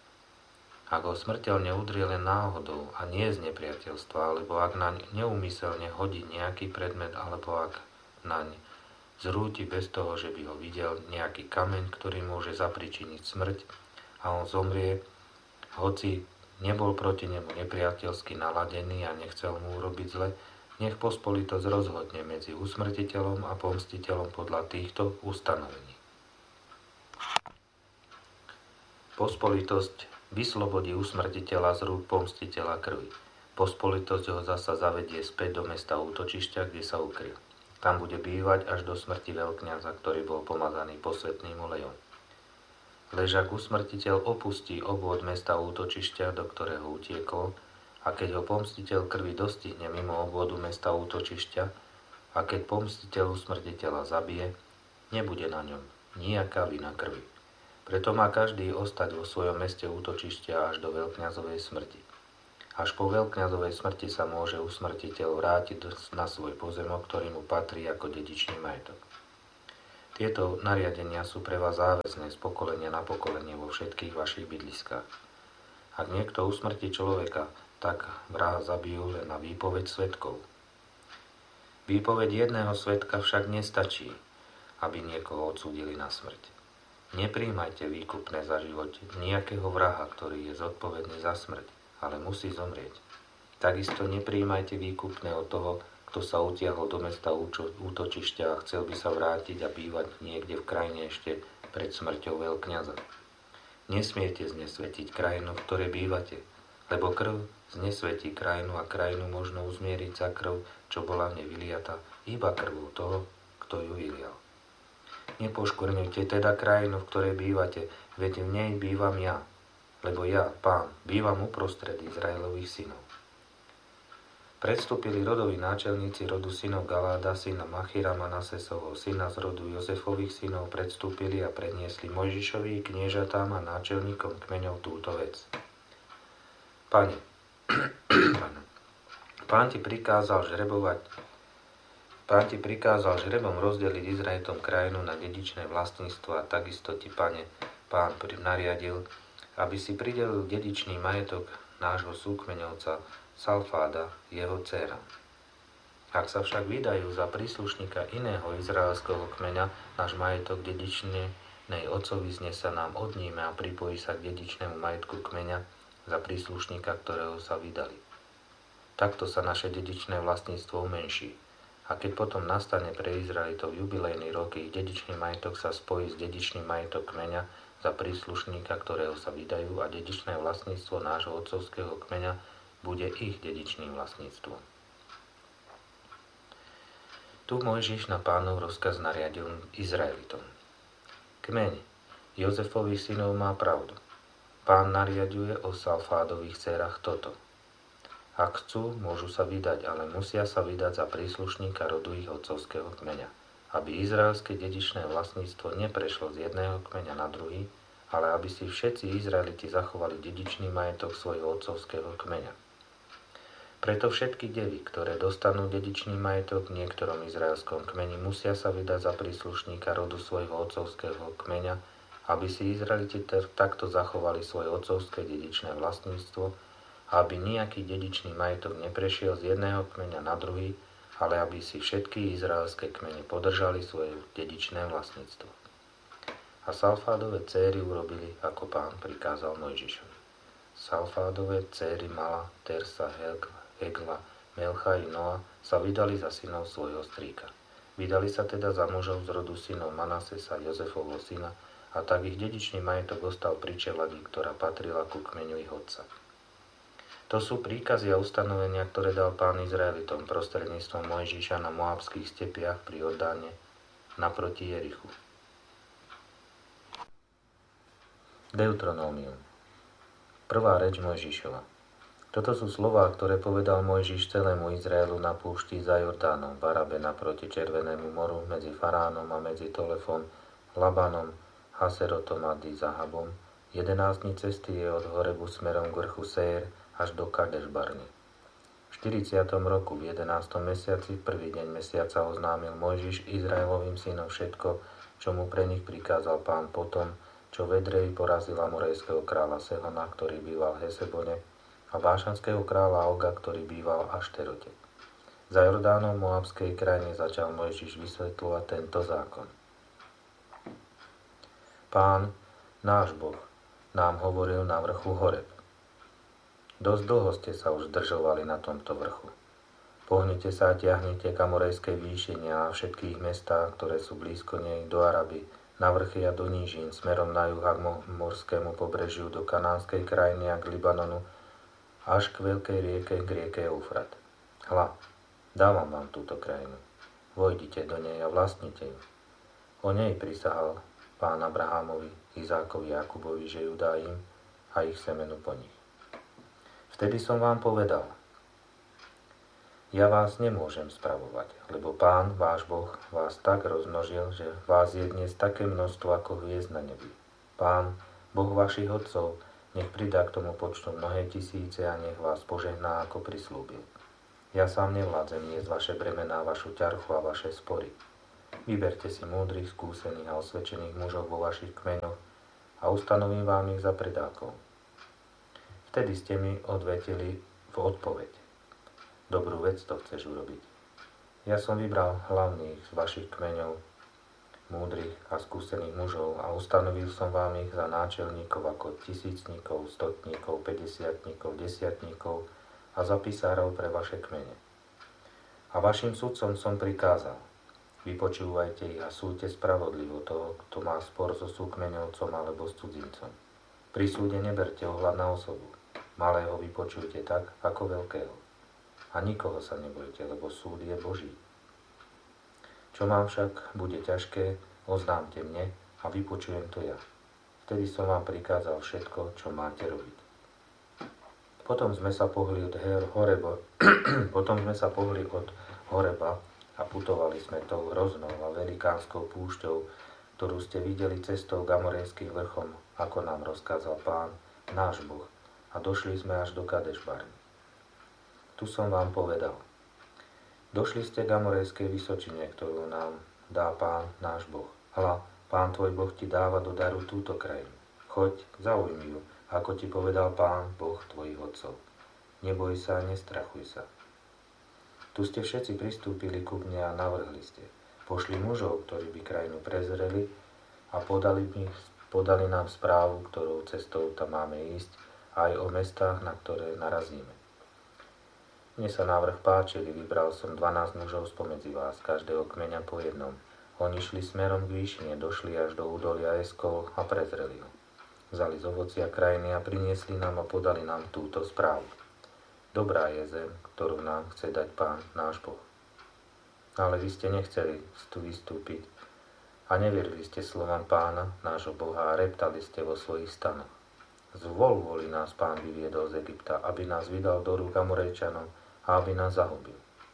Ak ho smrteľne udrie len náhodou a nie z nepriateľstva, alebo ak naň neúmyselne hodí nejaký predmet, alebo ak naň zrúti bez toho, že by ho videl nejaký kameň, ktorý môže zapričiniť smrť a on zomrie, hoci nebol proti nemu nepriateľsky naladený a nechcel mu urobiť zle, nech pospolitosť rozhodne medzi usmrtiteľom a pomstiteľom podľa týchto ustanovení. Pospolitosť vyslobodí usmrtiteľa z rúk pomstiteľa krvi. Pospolitosť ho zasa zavedie späť do mesta útočišťa, kde sa ukryl. Tam bude bývať až do smrti veľkňaza, ktorý bol pomazaný posvätným olejom. Lež ak usmrtiteľ opustí obvod mesta útočišťa, do ktorého utiekol, a keď ho pomstiteľ krvi dostihne mimo obvodu mesta útočišťa, a keď pomstiteľ usmrtiteľa zabije, nebude na ňom nijaká vina krvi. Preto má každý ostať vo svojom meste útočišťa až do veľkňazovej smrti. Až po veľkňazovej smrti sa môže usmrtiteľ vrátiť na svoj pozemok, ktorý mu patrí ako dedičný majetok. Tieto nariadenia sú pre vás záväzné z pokolenia na pokolenie vo všetkých vašich bydliskách. Ak niekto usmrtí človeka, tak vraha zabijú len na výpoveď svedkov. Výpoveď jedného svedka však nestačí, aby niekoho odsúdili na smrť. Neprijímajte výkupné za život nejakého vraha, ktorý je zodpovedný za smrť, ale musí zomrieť. Takisto neprijímajte výkupné od toho, kto sa utiahol do mesta útočišťa a chcel by sa vrátiť a bývať niekde v krajine ešte pred smrťou veľkňaza. Nesmiete znesvetiť krajinu, v ktorej bývate, lebo krv znesvetí krajinu a krajinu možno uzmieriť za krv, čo bola nevyliata, iba krvou toho, kto ju vylial. Nepoškvrňujte teda krajinu, v ktorej bývate, veď v nej bývam ja, lebo ja, Pán, bývam uprostred Izraelových synov. Predstúpili rodoví náčelníci rodu synov Galáda, syna Machira, Manasesovho syna z rodu Jozefových synov, predstúpili a predniesli Mojžišovi, kniežatám a náčelníkom kmeňov túto vec. Pane, Pán ti prikázal žrebovať, Pán ti prikázal žrebom rozdeliť Izraelitom krajinu na dedičné vlastníctvo a takisto ti, Pane, Pán nariadil, aby si pridelil dedičný majetok nášho súkmeňovca Salfáda, jeho dcéra. Ak sa však vydajú za príslušníka iného izraelského kmeňa, náš majetok dedičnej otcovi znesa nám odníme a pripojí sa k dedičnému majetku kmeňa za príslušníka, ktorého sa vydali. Takto sa naše dedičné vlastníctvo umenší. A keď potom nastane pre Izraelitov jubilejný rok, ich dedičný majetok sa spojí s dedičným majetok kmeňa za príslušníka, ktorého sa vydajú, a dedičné vlastníctvo nášho otcovského kmeňa bude ich dedičným vlastníctvom. Tu Mojžiš na Pánov rozkaz nariadil Izraelitom. Kmeň Jozefových synov má pravdu. Pán nariaduje o Salfádových dcérach toto. Ak chcú, môžu sa vydať, ale musia sa vydať za príslušníka rodu ich otcovského kmeňa, aby izraelské dedičné vlastníctvo neprešlo z jedného kmeňa na druhý, ale aby si všetci Izraeliti zachovali dedičný majetok svojho otcovského kmeňa. Preto všetky devy, ktoré dostanú dedičný majetok v niektorom izraelskom kmeni, musia sa vydať za príslušníka rodu svojho otcovského kmeňa, aby si Izraeliti takto zachovali svoje otcovské dedičné vlastníctvo, aby nejaký dedičný majetok neprešiel z jedného kmeňa na druhý, ale aby si všetky izraelské kmene podržali svoje dedičné vlastníctvo. A Salfádove céry urobili, ako Pán prikázal Mojžišovi. Salfádove céry Mala, Tersa, Hegla, Melcha i Noa sa vydali za synov svojho strýka. Vydali sa teda za mužov z rodu synov Manasesa, Jozefovho syna, a tak ich dedičný majetok ostal pri čeladi, ktorá patrila ku kmeňu ich otca. To sú príkazy a ustanovenia, ktoré dal Pán Izraelitom prostredníctvom Mojžiša na moabských stepiach pri Jordáne naproti Jerichu. Deuteronómium. Prvá reč Mojžišova. Toto sú slová, ktoré povedal Mojžiš celému Izraelu na púšti za Jordánom, v Arabe naproti Červenému moru, medzi Faránom a medzi Tolefom, Labanom, Haserotom a Dizahabom. jedenásť dní cesty je od Horebu smerom k vrchu Sér až do Kadeš-Barny. V štyridsiatom roku v jedenástom mesiaci, v prvý deň mesiaca, oznámil Mojžiš Izraelovým synom všetko, čo mu pre nich prikázal Pán potom, čo v Edreji porazil amorejského kráľa Sehona, ktorý býval v Hesebone, a bášanského kráľa Oga, ktorý býval v Ašterote. Za Jordánom v moabskej krajine začal Mojžiš vysvetľovať tento zákon. Pán, náš Boh, nám hovoril na vrchu Horeb. Dosť dlho ste sa už zdržovali na tomto vrchu. Pohnite sa a ťahnite k amorejskej výšine a všetkých mestách, ktoré sú blízko nej, do Araby, na vrchy a do nížin, smerom na juh a k morskému pobrežiu, do kanánskej krajiny a k Libanonu, až k veľkej rieke, k rieke Eufrat. Hľa, dávam vám túto krajinu. Vojdite do nej a vlastnite ju. O nej prisahal Pán Abrahámovi, Izákovi a Jakubovi, že ju dá im a ich semenu po nich. Vtedy som vám povedal, ja vás nemôžem spravovať, lebo Pán, váš Boh, vás tak rozmnožil, že vás je dnes také množstvo ako hviezd na nebi. Pán, Boh vašich otcov, Nech pridá k tomu počtu mnohé tisíce a nech vás požehná, ako prislúbil. Ja sám nevládzem niesť vaše bremená, vašu ťarchu a vaše spory. Vyberte si múdrych, skúsených a osvedčených mužov vo vašich kmeňoch a ustanovím vám ich za predákov. Vtedy ste mi odvetili v odpoveď. Dobrú vec to chceš urobiť. Ja som vybral hlavných z vašich kmeňov, múdrych a skúsených mužov a ustanovil som vám ich za náčelníkov ako tisícnikov, stotníkov, päťdesiatníkov, desiatníkov a za pisárov pre vaše kmene. A vašim sudcom som prikázal, vypočúvajte ich a súďte spravodlivo toho, kto má spor so súkmeňovcom alebo s cudzincom. Pri súde neberte ohľad na osobu, malého vypočujte tak, ako veľkého. A nikoho sa nebojte, lebo súd je Boží. Čo mám však bude ťažké, oznámte mne a vypočujem to ja. Vtedy som vám prikázal všetko, čo máte robiť. Potom sme sa pohli od Horeba, potom sme sa pohli od Horeba a putovali sme tou hroznou a velikánskou púšťou, ktorú ste videli cestou k Amorejským vrchom, ako nám rozkázal Pán, náš Boh, a došli sme až do Kadeš-Barny. Tu som vám povedal. Došli ste k Amorejskej vysočine, ktorú nám dá Pán, náš Boh. Hľa, Pán tvoj Boh ti dáva do daru túto krajinu. Choď, zaujmi ju, ako ti povedal Pán, Boh tvojich otcov. Neboj sa, nestrachuj sa. Tu ste všetci pristúpili ku mne a navrhli ste. Pošli mužov, ktorí by krajinu prezreli a podali, mi, podali nám správu, ktorou cestou tam máme ísť, aj o mestách, na ktoré narazíme. Mne sa návrh páčili, vybral som dvanásť mužov spomedzi vás, každého kmeňa po jednom. Oni šli smerom k výšine, došli až do údolia Eskol a prezreli ho. Vzali z ovocia krajiny a priniesli nám a podali nám túto správu. Dobrá je zem, ktorú nám chce dať Pán, náš Boh. Ale vy ste nechceli tu vystúpiť a neverili ste slovám Pána, nášho Boha, a reptali ste vo svojich stanoch. Zvol voli nás Pán vyviedol z Egypta, aby nás vydal do rúk Amorejčanom a aby nás zahubil.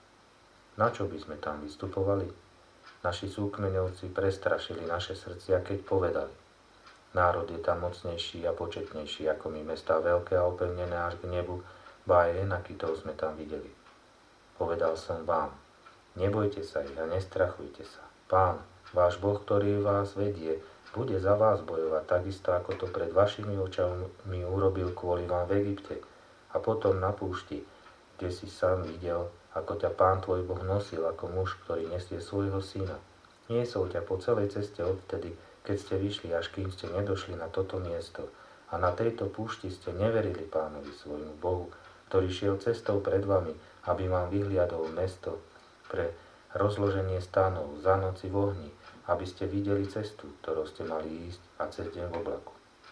Na čo by sme tam vystupovali? Naši súkmeňovci prestrašili naše srdcia, keď povedali: národ je tam mocnejší a početnejší ako my, mestá veľké a opevnené až k nebu, ba aj enakitov sme tam videli. Povedal som vám, nebojte sa ich a nestrachujte sa. Pán, váš Boh, ktorý vás vedie, bude za vás bojovať takisto, ako to pred vašimi očami urobil kvôli vám v Egypte a potom na púšti, kde si sám videl, ako ťa Pán tvoj Boh nosil ako muž, ktorý nesie svojho syna. Niesol ťa po celej ceste odtedy, keď ste vyšli, až kým ste nedošli na toto miesto. A na tejto púšti ste neverili Pánovi svojmu Bohu, ktorý šiel cestou pred vami, aby vám vyhliadol mesto pre rozloženie stanov za noci v ohni, aby ste videli cestu, ktorou ste mali ísť, a cez deň v oblaku.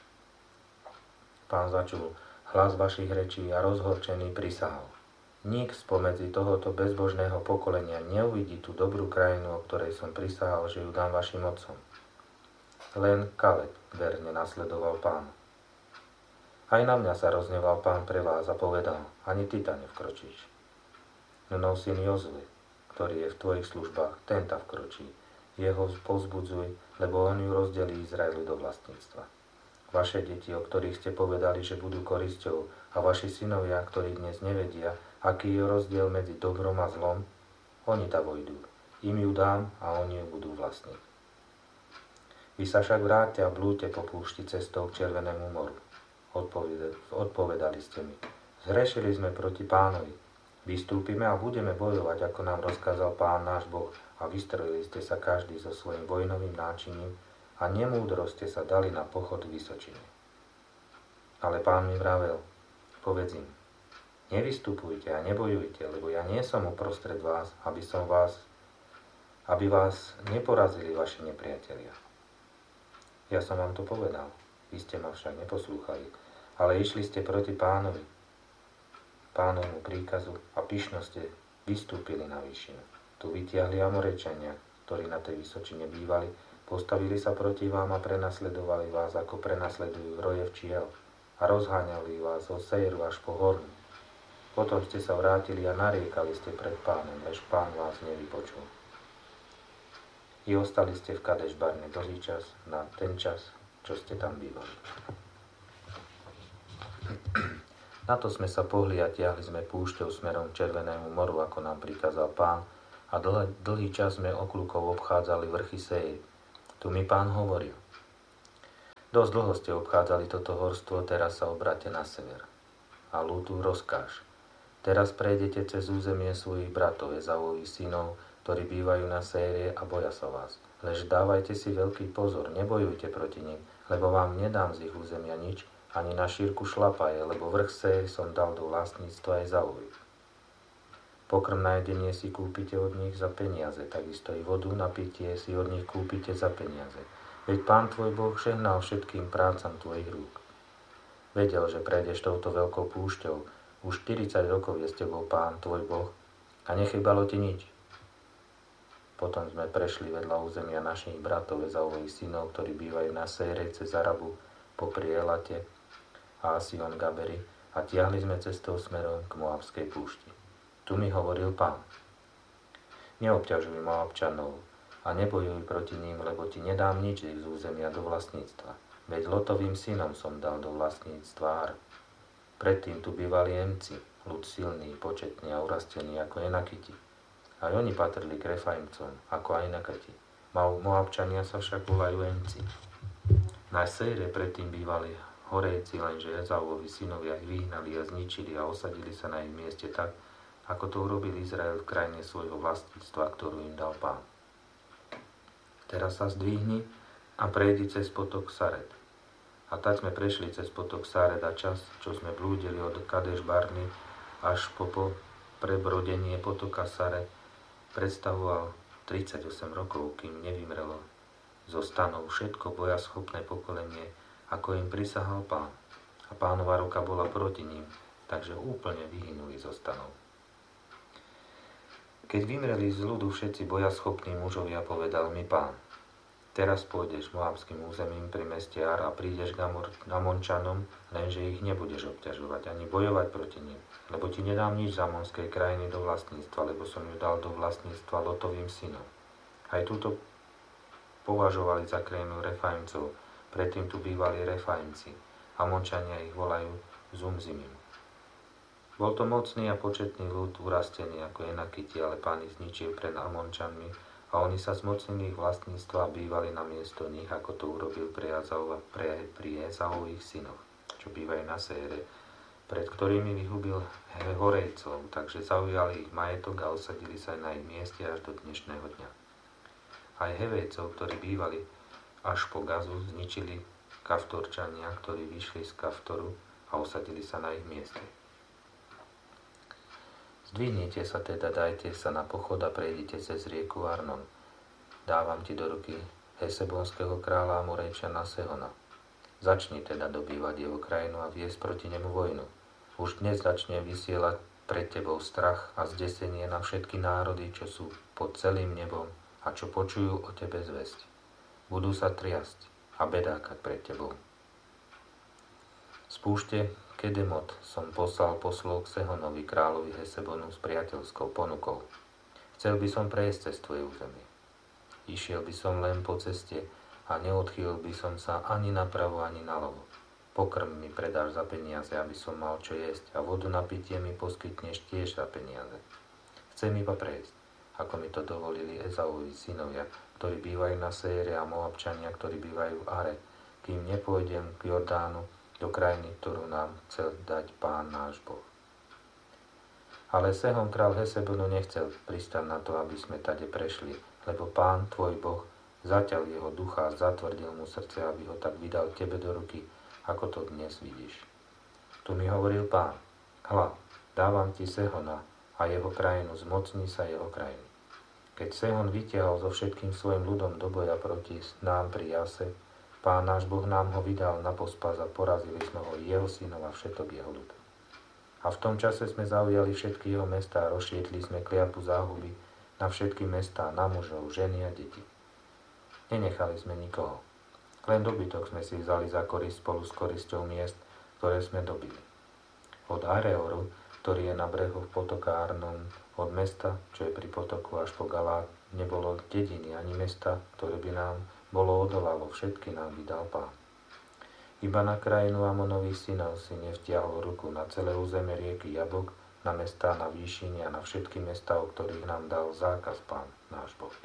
Pán začul hlas vašich rečí a rozhorčený prisahal: nik spomedzi tohoto bezbožného pokolenia neuvidí tú dobrú krajinu, o ktorej som prisahal, že ju dám vašim otcom. Len Kaleb verne nasledoval Pána. Aj na mňa sa rozneval Pán pre vás a povedal: ani ty tam nevkročíš. Nunov syn Jozue, ktorý je v tvojich službách, ten tam vkročí. Jeho povzbudzuj, lebo on ju rozdelí Izraelu do vlastníctva. Vaše deti, o ktorých ste povedali, že budú korisťou, a vaši synovia, ktorí dnes nevedia, aký je rozdiel medzi dobrom a zlom, oni tam vojdú. Im ju dám a oni ju budú vlastniť. Vy sa však vráťte a blúďte po púšti cestou k Červenému moru. Odpovedali, odpovedali ste mi: zhrešili sme proti Pánovi. Vystúpime a budeme bojovať, ako nám rozkázal Pán náš Boh, a vystrojili ste sa každý so svojím vojnovým náčiním a nemúdro ste sa dali na pochod k vysočine. Ale Pán mi vravel: povedz im, nevystupujte a nebojujte, lebo ja nie som uprostred vás, aby som vás, aby vás neporazili vaši nepriatelia. Ja som vám to povedal, vy ste ma však neposlúchali, ale išli ste proti Pánovi, Pánovmu príkazu, a pyšno ste vystúpili na výšinu. Tu vytiahli Amorejčania, ktorí na tej vysočine bývali, postavili sa proti vám a prenasledovali vás, ako prenasledujú roje včiel, a rozháňali vás od Sejru až po Hornu. Potom ste sa vrátili a nariekali ste pred Pánom, lež Pán vás nevypočul. I ostali ste v Kadeš-Barne dlhý čas, na ten čas, čo ste tam bývali. Na to sme sa pohli a tiahli sme púšťou smerom k Červenému moru, ako nám prikázal Pán, a dlhý, dlhý čas sme okľukov obchádzali vrchy Séir. Tu mi Pán hovoril: dosť dlho ste obchádzali toto horstvo, teraz sa obráte na sever. A Lútu rozkáž: teraz prejdete cez územie svojich bratov, Ezavových synov, ktorí bývajú na Séire a boja sa vás. Lež dávajte si veľký pozor, nebojujte proti nim, lebo vám nedám z ich územia nič, ani na šírku šlapaje, lebo vrch Séir som dal do vlastníctva Ezavových. Pokrm na jedenie si kúpite od nich za peniaze, takisto i vodu na pitie si od nich kúpite za peniaze. Veď Pán tvoj Boh žehnal všetkým prácam tvojich rúk. Vedel, že prejdeš touto veľkou púšťou, už štyridsať rokov je s tebou Pán tvoj Boh a nechybalo ti nič. Potom sme prešli vedľa územia našich bratov Ezavových synov, ktorí bývajú na Séire cez Arabu, popri Elate a Sion Gaberi, a tiahli sme cestou smerom k Moabskej púšti. Tu mi hovoril Pán: neobťažuj Moabčanov a nebojuj proti ním, lebo ti nedám nič z územia do vlastníctva. Veď Lotovým synom som dal do vlastníctva Ar. Predtým tu bývali Emci, ľud silný, početný a urastený ako Enakiti. Aj oni patrili k Refaimcom, ako aj Enakiti. Moabčania sa však volajú Emci. Na Séire predtým bývali Horejci, lenže Ezavovi synovia ich vyhnali a zničili a osadili sa na ich mieste tak, ako to urobil Izrael v krajine svojho vlastníctva, ktorú im dal Pán. Teraz sa zdvihni a prejdi cez potok Sared. A tak sme prešli cez potok Sared a čas, čo sme blúdili od Kadeš Barny až po, po prebrodenie potoka Sared, predstavoval tridsaťosem rokov, kým nevymrelo zo stanov všetko bojaschopné pokolenie, ako im prisahal Pán. A Pánova ruka bola proti ním, takže úplne vyhynuli zo stanov. Keď vymreli z ľudu všetci bojaschopní mužovia, povedal mi Pán: teraz pôjdeš moabským územím pri meste Ar a prídeš k Amončanom, lenže ich nebudeš obťažovať ani bojovať proti nim, lebo ti nedám nič z amonskej krajiny do vlastníctva, lebo som ju dal do vlastníctva Lotovým synom. Aj túto považovali za krajinu Refaimcov, predtým tu bývali Refaimci, Amončania ich volajú Zumzimim. Bol to mocný a početný ľud, urastený ako Enakiti, ale Pán ich zničil pred Amončanmi a oni sa zmocnili ich vlastníctva a bývali na miesto nich, ako to urobil pri, Ezau, pre, pri Ezavových synoch, čo bývajú na Séire, pred ktorými vyhubil Horejcov, takže zaujali ich majetok a osadili sa na ich mieste až do dnešného dňa. Aj Hevejcov, ktorí bývali až po Gazu, zničili Kaftorčania, ktorí vyšli z Kaftoru a osadili sa na ich mieste. Zdvihnite sa teda, dajte sa na pochod a prejdite cez rieku Arnon. Dávam ti do ruky Hesebonského kráľa Amorejčana Sehona. Začni teda dobývať jeho krajinu a viesť proti nemu vojnu. Už dnes začne vysielať pred tebou strach a zdesenie na všetky národy, čo sú pod celým nebom a čo počujú o tebe zvesť. Budú sa triasť a bedákať pred tebou. Z púšte Kedemot som poslal poslov k Sehonovi, kráľovi Hesebonu, s priateľskou ponukou. Chcel by som prejsť cez tvoje územie. Išiel by som len po ceste a neodchýlil by som sa ani napravo, ani naľavo. Pokrm mi predáš za peniaze, aby som mal čo jesť, a vodu na pitie mi poskytneš tiež za peniaze. Chcem iba prejsť, ako mi to dovolili Ezavovi synovia, ktorí bývajú na Séire, a Moabčania, ktorí bývajú v Are, kým nepôjdem k Jordánu, do krajiny, ktorú nám chcel dať Pán náš Boh. Ale Sehon, král Hesebonu, nechcel pristať na to, aby sme tade prešli, lebo Pán, tvoj Boh, zaťal jeho ducha a zatvrdil mu srdce, aby ho tak vydal tebe do ruky, ako to dnes vidíš. Tu mi hovoril Pán: hľa, dávam ti Sehona a jeho krajinu, zmocní sa jeho krajiny. Keď Sehon vytiahol so všetkým svojim ľudom do boja proti nám pri Jase, Pán náš Boh nám ho vydal na pospas a porazili sme ho i jeho synov a všetok jeho ľud. A v tom čase sme zaujali všetky jeho mestá a rozšietli sme kliatbu záhuby na všetky mestá, na mužov, ženy a deti. Nenechali sme nikoho. Len dobytok sme si vzali za korist spolu s korisťou miest, ktoré sme dobili. Od Areoru, ktorý je na brehu potoka Arnon, od mesta, čo je pri potoku, až po Galát, nebolo dediny ani mesta, ktoré by nám bolo odolalo, všetky nám vydal Pán. Iba na krajinu Amonových synov si nevtiahol ruku, na celé územie rieky Jabok, na mestá na výšine a na všetky mestá, o ktorých nám dal zákaz Pán, náš Boh.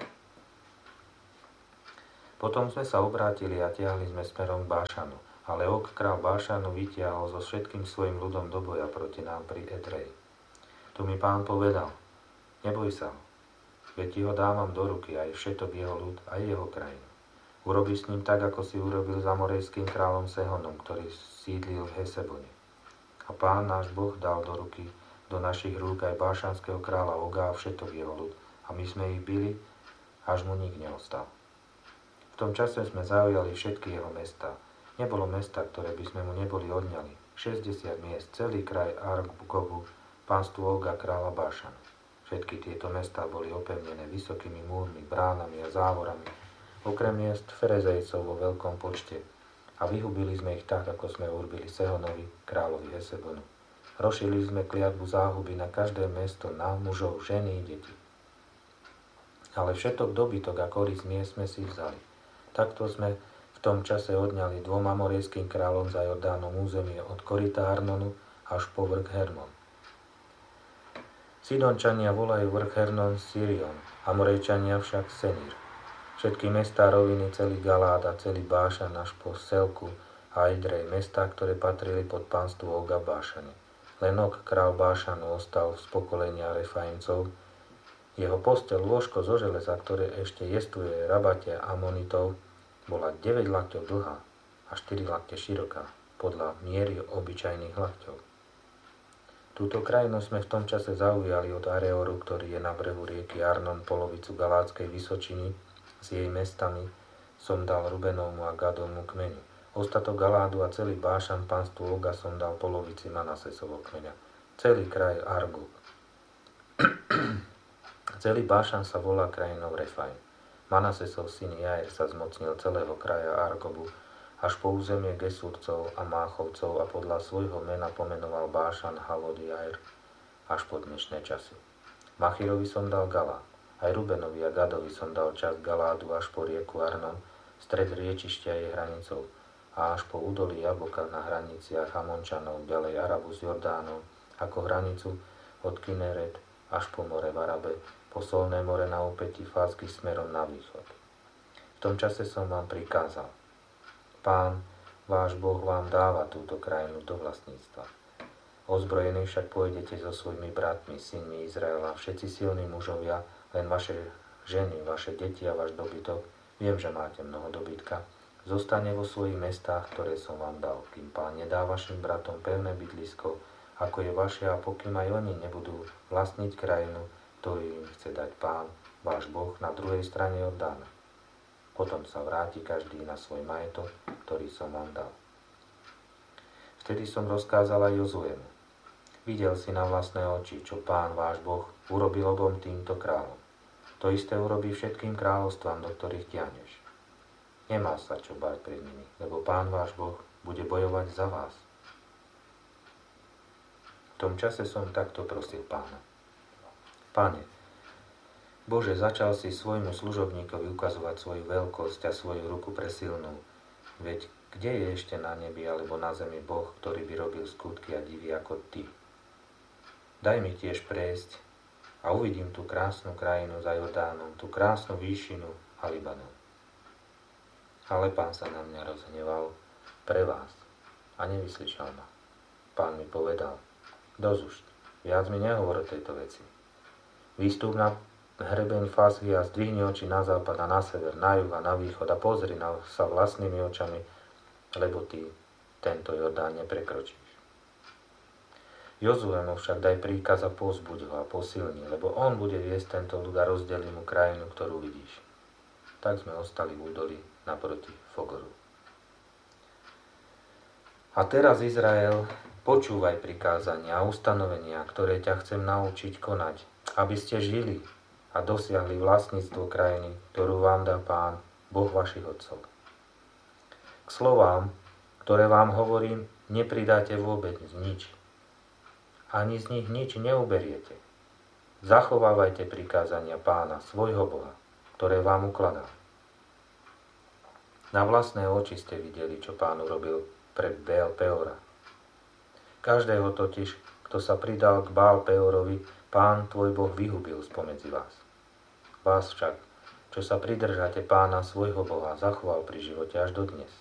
Potom sme sa obrátili a tiahli sme smerom k Bášanu, ale Ok, král Bášanu, vytiahol so všetkým svojim ľudom do boja proti nám pri Edreji. Tu mi Pán povedal, neboj sa ho, veď ti ho dávam do ruky, aj všetok jeho ľud, aj jeho krajinu. Urobíš s ním tak, ako si urobil s amorejským kráľom Sehonom, ktorý sídlil v Hesebone. A Pán náš Boh dal do ruky, do našich rúk aj bášanského kráľa Oga a všetok jeho ľud, a my sme ich bili, až mu nik neostal. V tom čase sme zaujali všetky jeho mestá. Nebolo mesta, ktoré by sme mu neboli odňali. šesťdesiat miest, celý kraj Argobu, pánstvo Oga kráľa Bášanu. Všetky tieto mestá boli opevnené vysokými múrmi, bránami a závorami, okrem miest Ferezejcov vo veľkom počte, a vyhubili sme ich tak, ako sme urobili Sehonovi, kráľovi Hesebonu. Rozšili sme kliatbu záhuby na každé mesto, na mužov, ženy i deti. Ale všetok dobytok a koris miest sme si vzali. Takto sme v tom čase odňali dvom amorejským kráľom za Jordánom územie od koryta Arnonu až po vrch Hermon. Sidončania volajú vrch Hermon Sirion, Amorejčania však Senír. Všetky mestá roviny, celý Galád a celý Bášan až po Selku a Idrej, mestá, ktoré patrili pod pánstvo Oga Bášane. Len Ok, král Bášanu, ostal z pokolenia Refaimcov. Jeho posteľ, lôžko zo železa, ktoré ešte jestuje Rabate Amonitov, bola deväť lakťov dlhá a štyri lakte široká, podľa miery obyčajných lakťov. Túto krajinu sme v tom čase zaujali od Areoru, ktorý je na brehu rieky Arnon, polovicu Galádskej vysočiny, s jej mestami som dal Rubenovmu a Gadovmu kmeňu. Ostatok Galádu a celý Bášan, pánstvu Oga, som dal polovici Manasesovho kmeňa. Celý kraj Argob. Celý Bášan sa volá krajinou Refaim. Manasesov syn Jair sa zmocnil celého kraja Argobu až po územie Gesurcov a Máchovcov a podľa svojho mena pomenoval Bášan Havod Jair až po dnešné časy. Machirovi som dal Galád. Aj Rubenovi a Gadovi som dal časť Galádu až po rieku Arnon, stred riečišťa jej hranicou, a až po údolí Jaboka na hraniciach Amončanov, ďalej Arabu s Jordánom, ako hranicu od Kineret až po more v Arabe, po Solné more na úpätí Fásky smerom na východ. V tom čase som vám prikázal, Pán, váš Boh vám dáva túto krajinu do vlastníctva. Ozbrojení však pôjdete so svojimi bratmi, synmi Izraela, všetci silní mužovia, len vaše ženy, vaše deti a váš dobytok, viem, že máte mnoho dobytka, zostane vo svojich mestách, ktoré som vám dal, kým Pán nedá vašim bratom pevné bydlisko, ako je vaše, a pokým aj oni nebudú vlastniť krajinu, ktorú im chce dať Pán, váš Boh, na druhej strane Jordána. Potom sa vráti každý na svoj majetok, ktorý som vám dal. Vtedy som rozkázal aj Jozuemu. Videl si na vlastné oči, čo Pán, váš Boh, urobil obom týmto kráľom. To isté urobí všetkým kráľovstvám, do ktorých tiahneš. Nemá sa čo báť pred nimi, lebo Pán, váš Boh, bude bojovať za vás. V tom čase som takto prosil Pána. Pane, Bože, začal si svojmu služobníkovi ukazovať svoju veľkosť a svoju ruku presilnú. Veď kde je ešte na nebi alebo na zemi Boh, ktorý by robil skutky a divy ako Ty? Daj mi tiež prejsť a uvidím tú krásnu krajinu za Jordánom, tú krásnu výšinu a Libanon. Ale Pán sa na mňa rozhneval pre vás a nevyslyšal ma. Pán mi povedal, dosť, viac mi nehovor o tejto veci. Výstup na hrebeň Fásky a zdvihni oči na západ a na sever, na juh a na východ a pozri na sa vlastnými očami, lebo ty tento Jordán neprekročíš. Jozuemu však daj príkaz a povzbuď ho a posilni, lebo on bude viesť tento ľud a rozdelí mu krajinu, ktorú vidíš. Tak sme ostali v údolí naproti Fogoru. A teraz, Izrael, počúvaj prikázania a ustanovenia, ktoré ťa chcem naučiť konať, aby ste žili a dosiahli vlastníctvo krajiny, ktorú vám dá Pán, Boh vašich otcov. K slovám, ktoré vám hovorím, nepridáte vôbec nič. Ani z nich nič neuberiete. Zachovávajte prikázania Pána, svojho Boha, ktoré vám ukladá. Na vlastné oči ste videli, čo Pán urobil pre Baal Peora. Každého totiž, kto sa pridal k Baal Peorovi, Pán tvoj Boh vyhubil spomedzi vás. Vás však, čo sa pridržate Pána svojho Boha, zachoval pri živote až do dnes.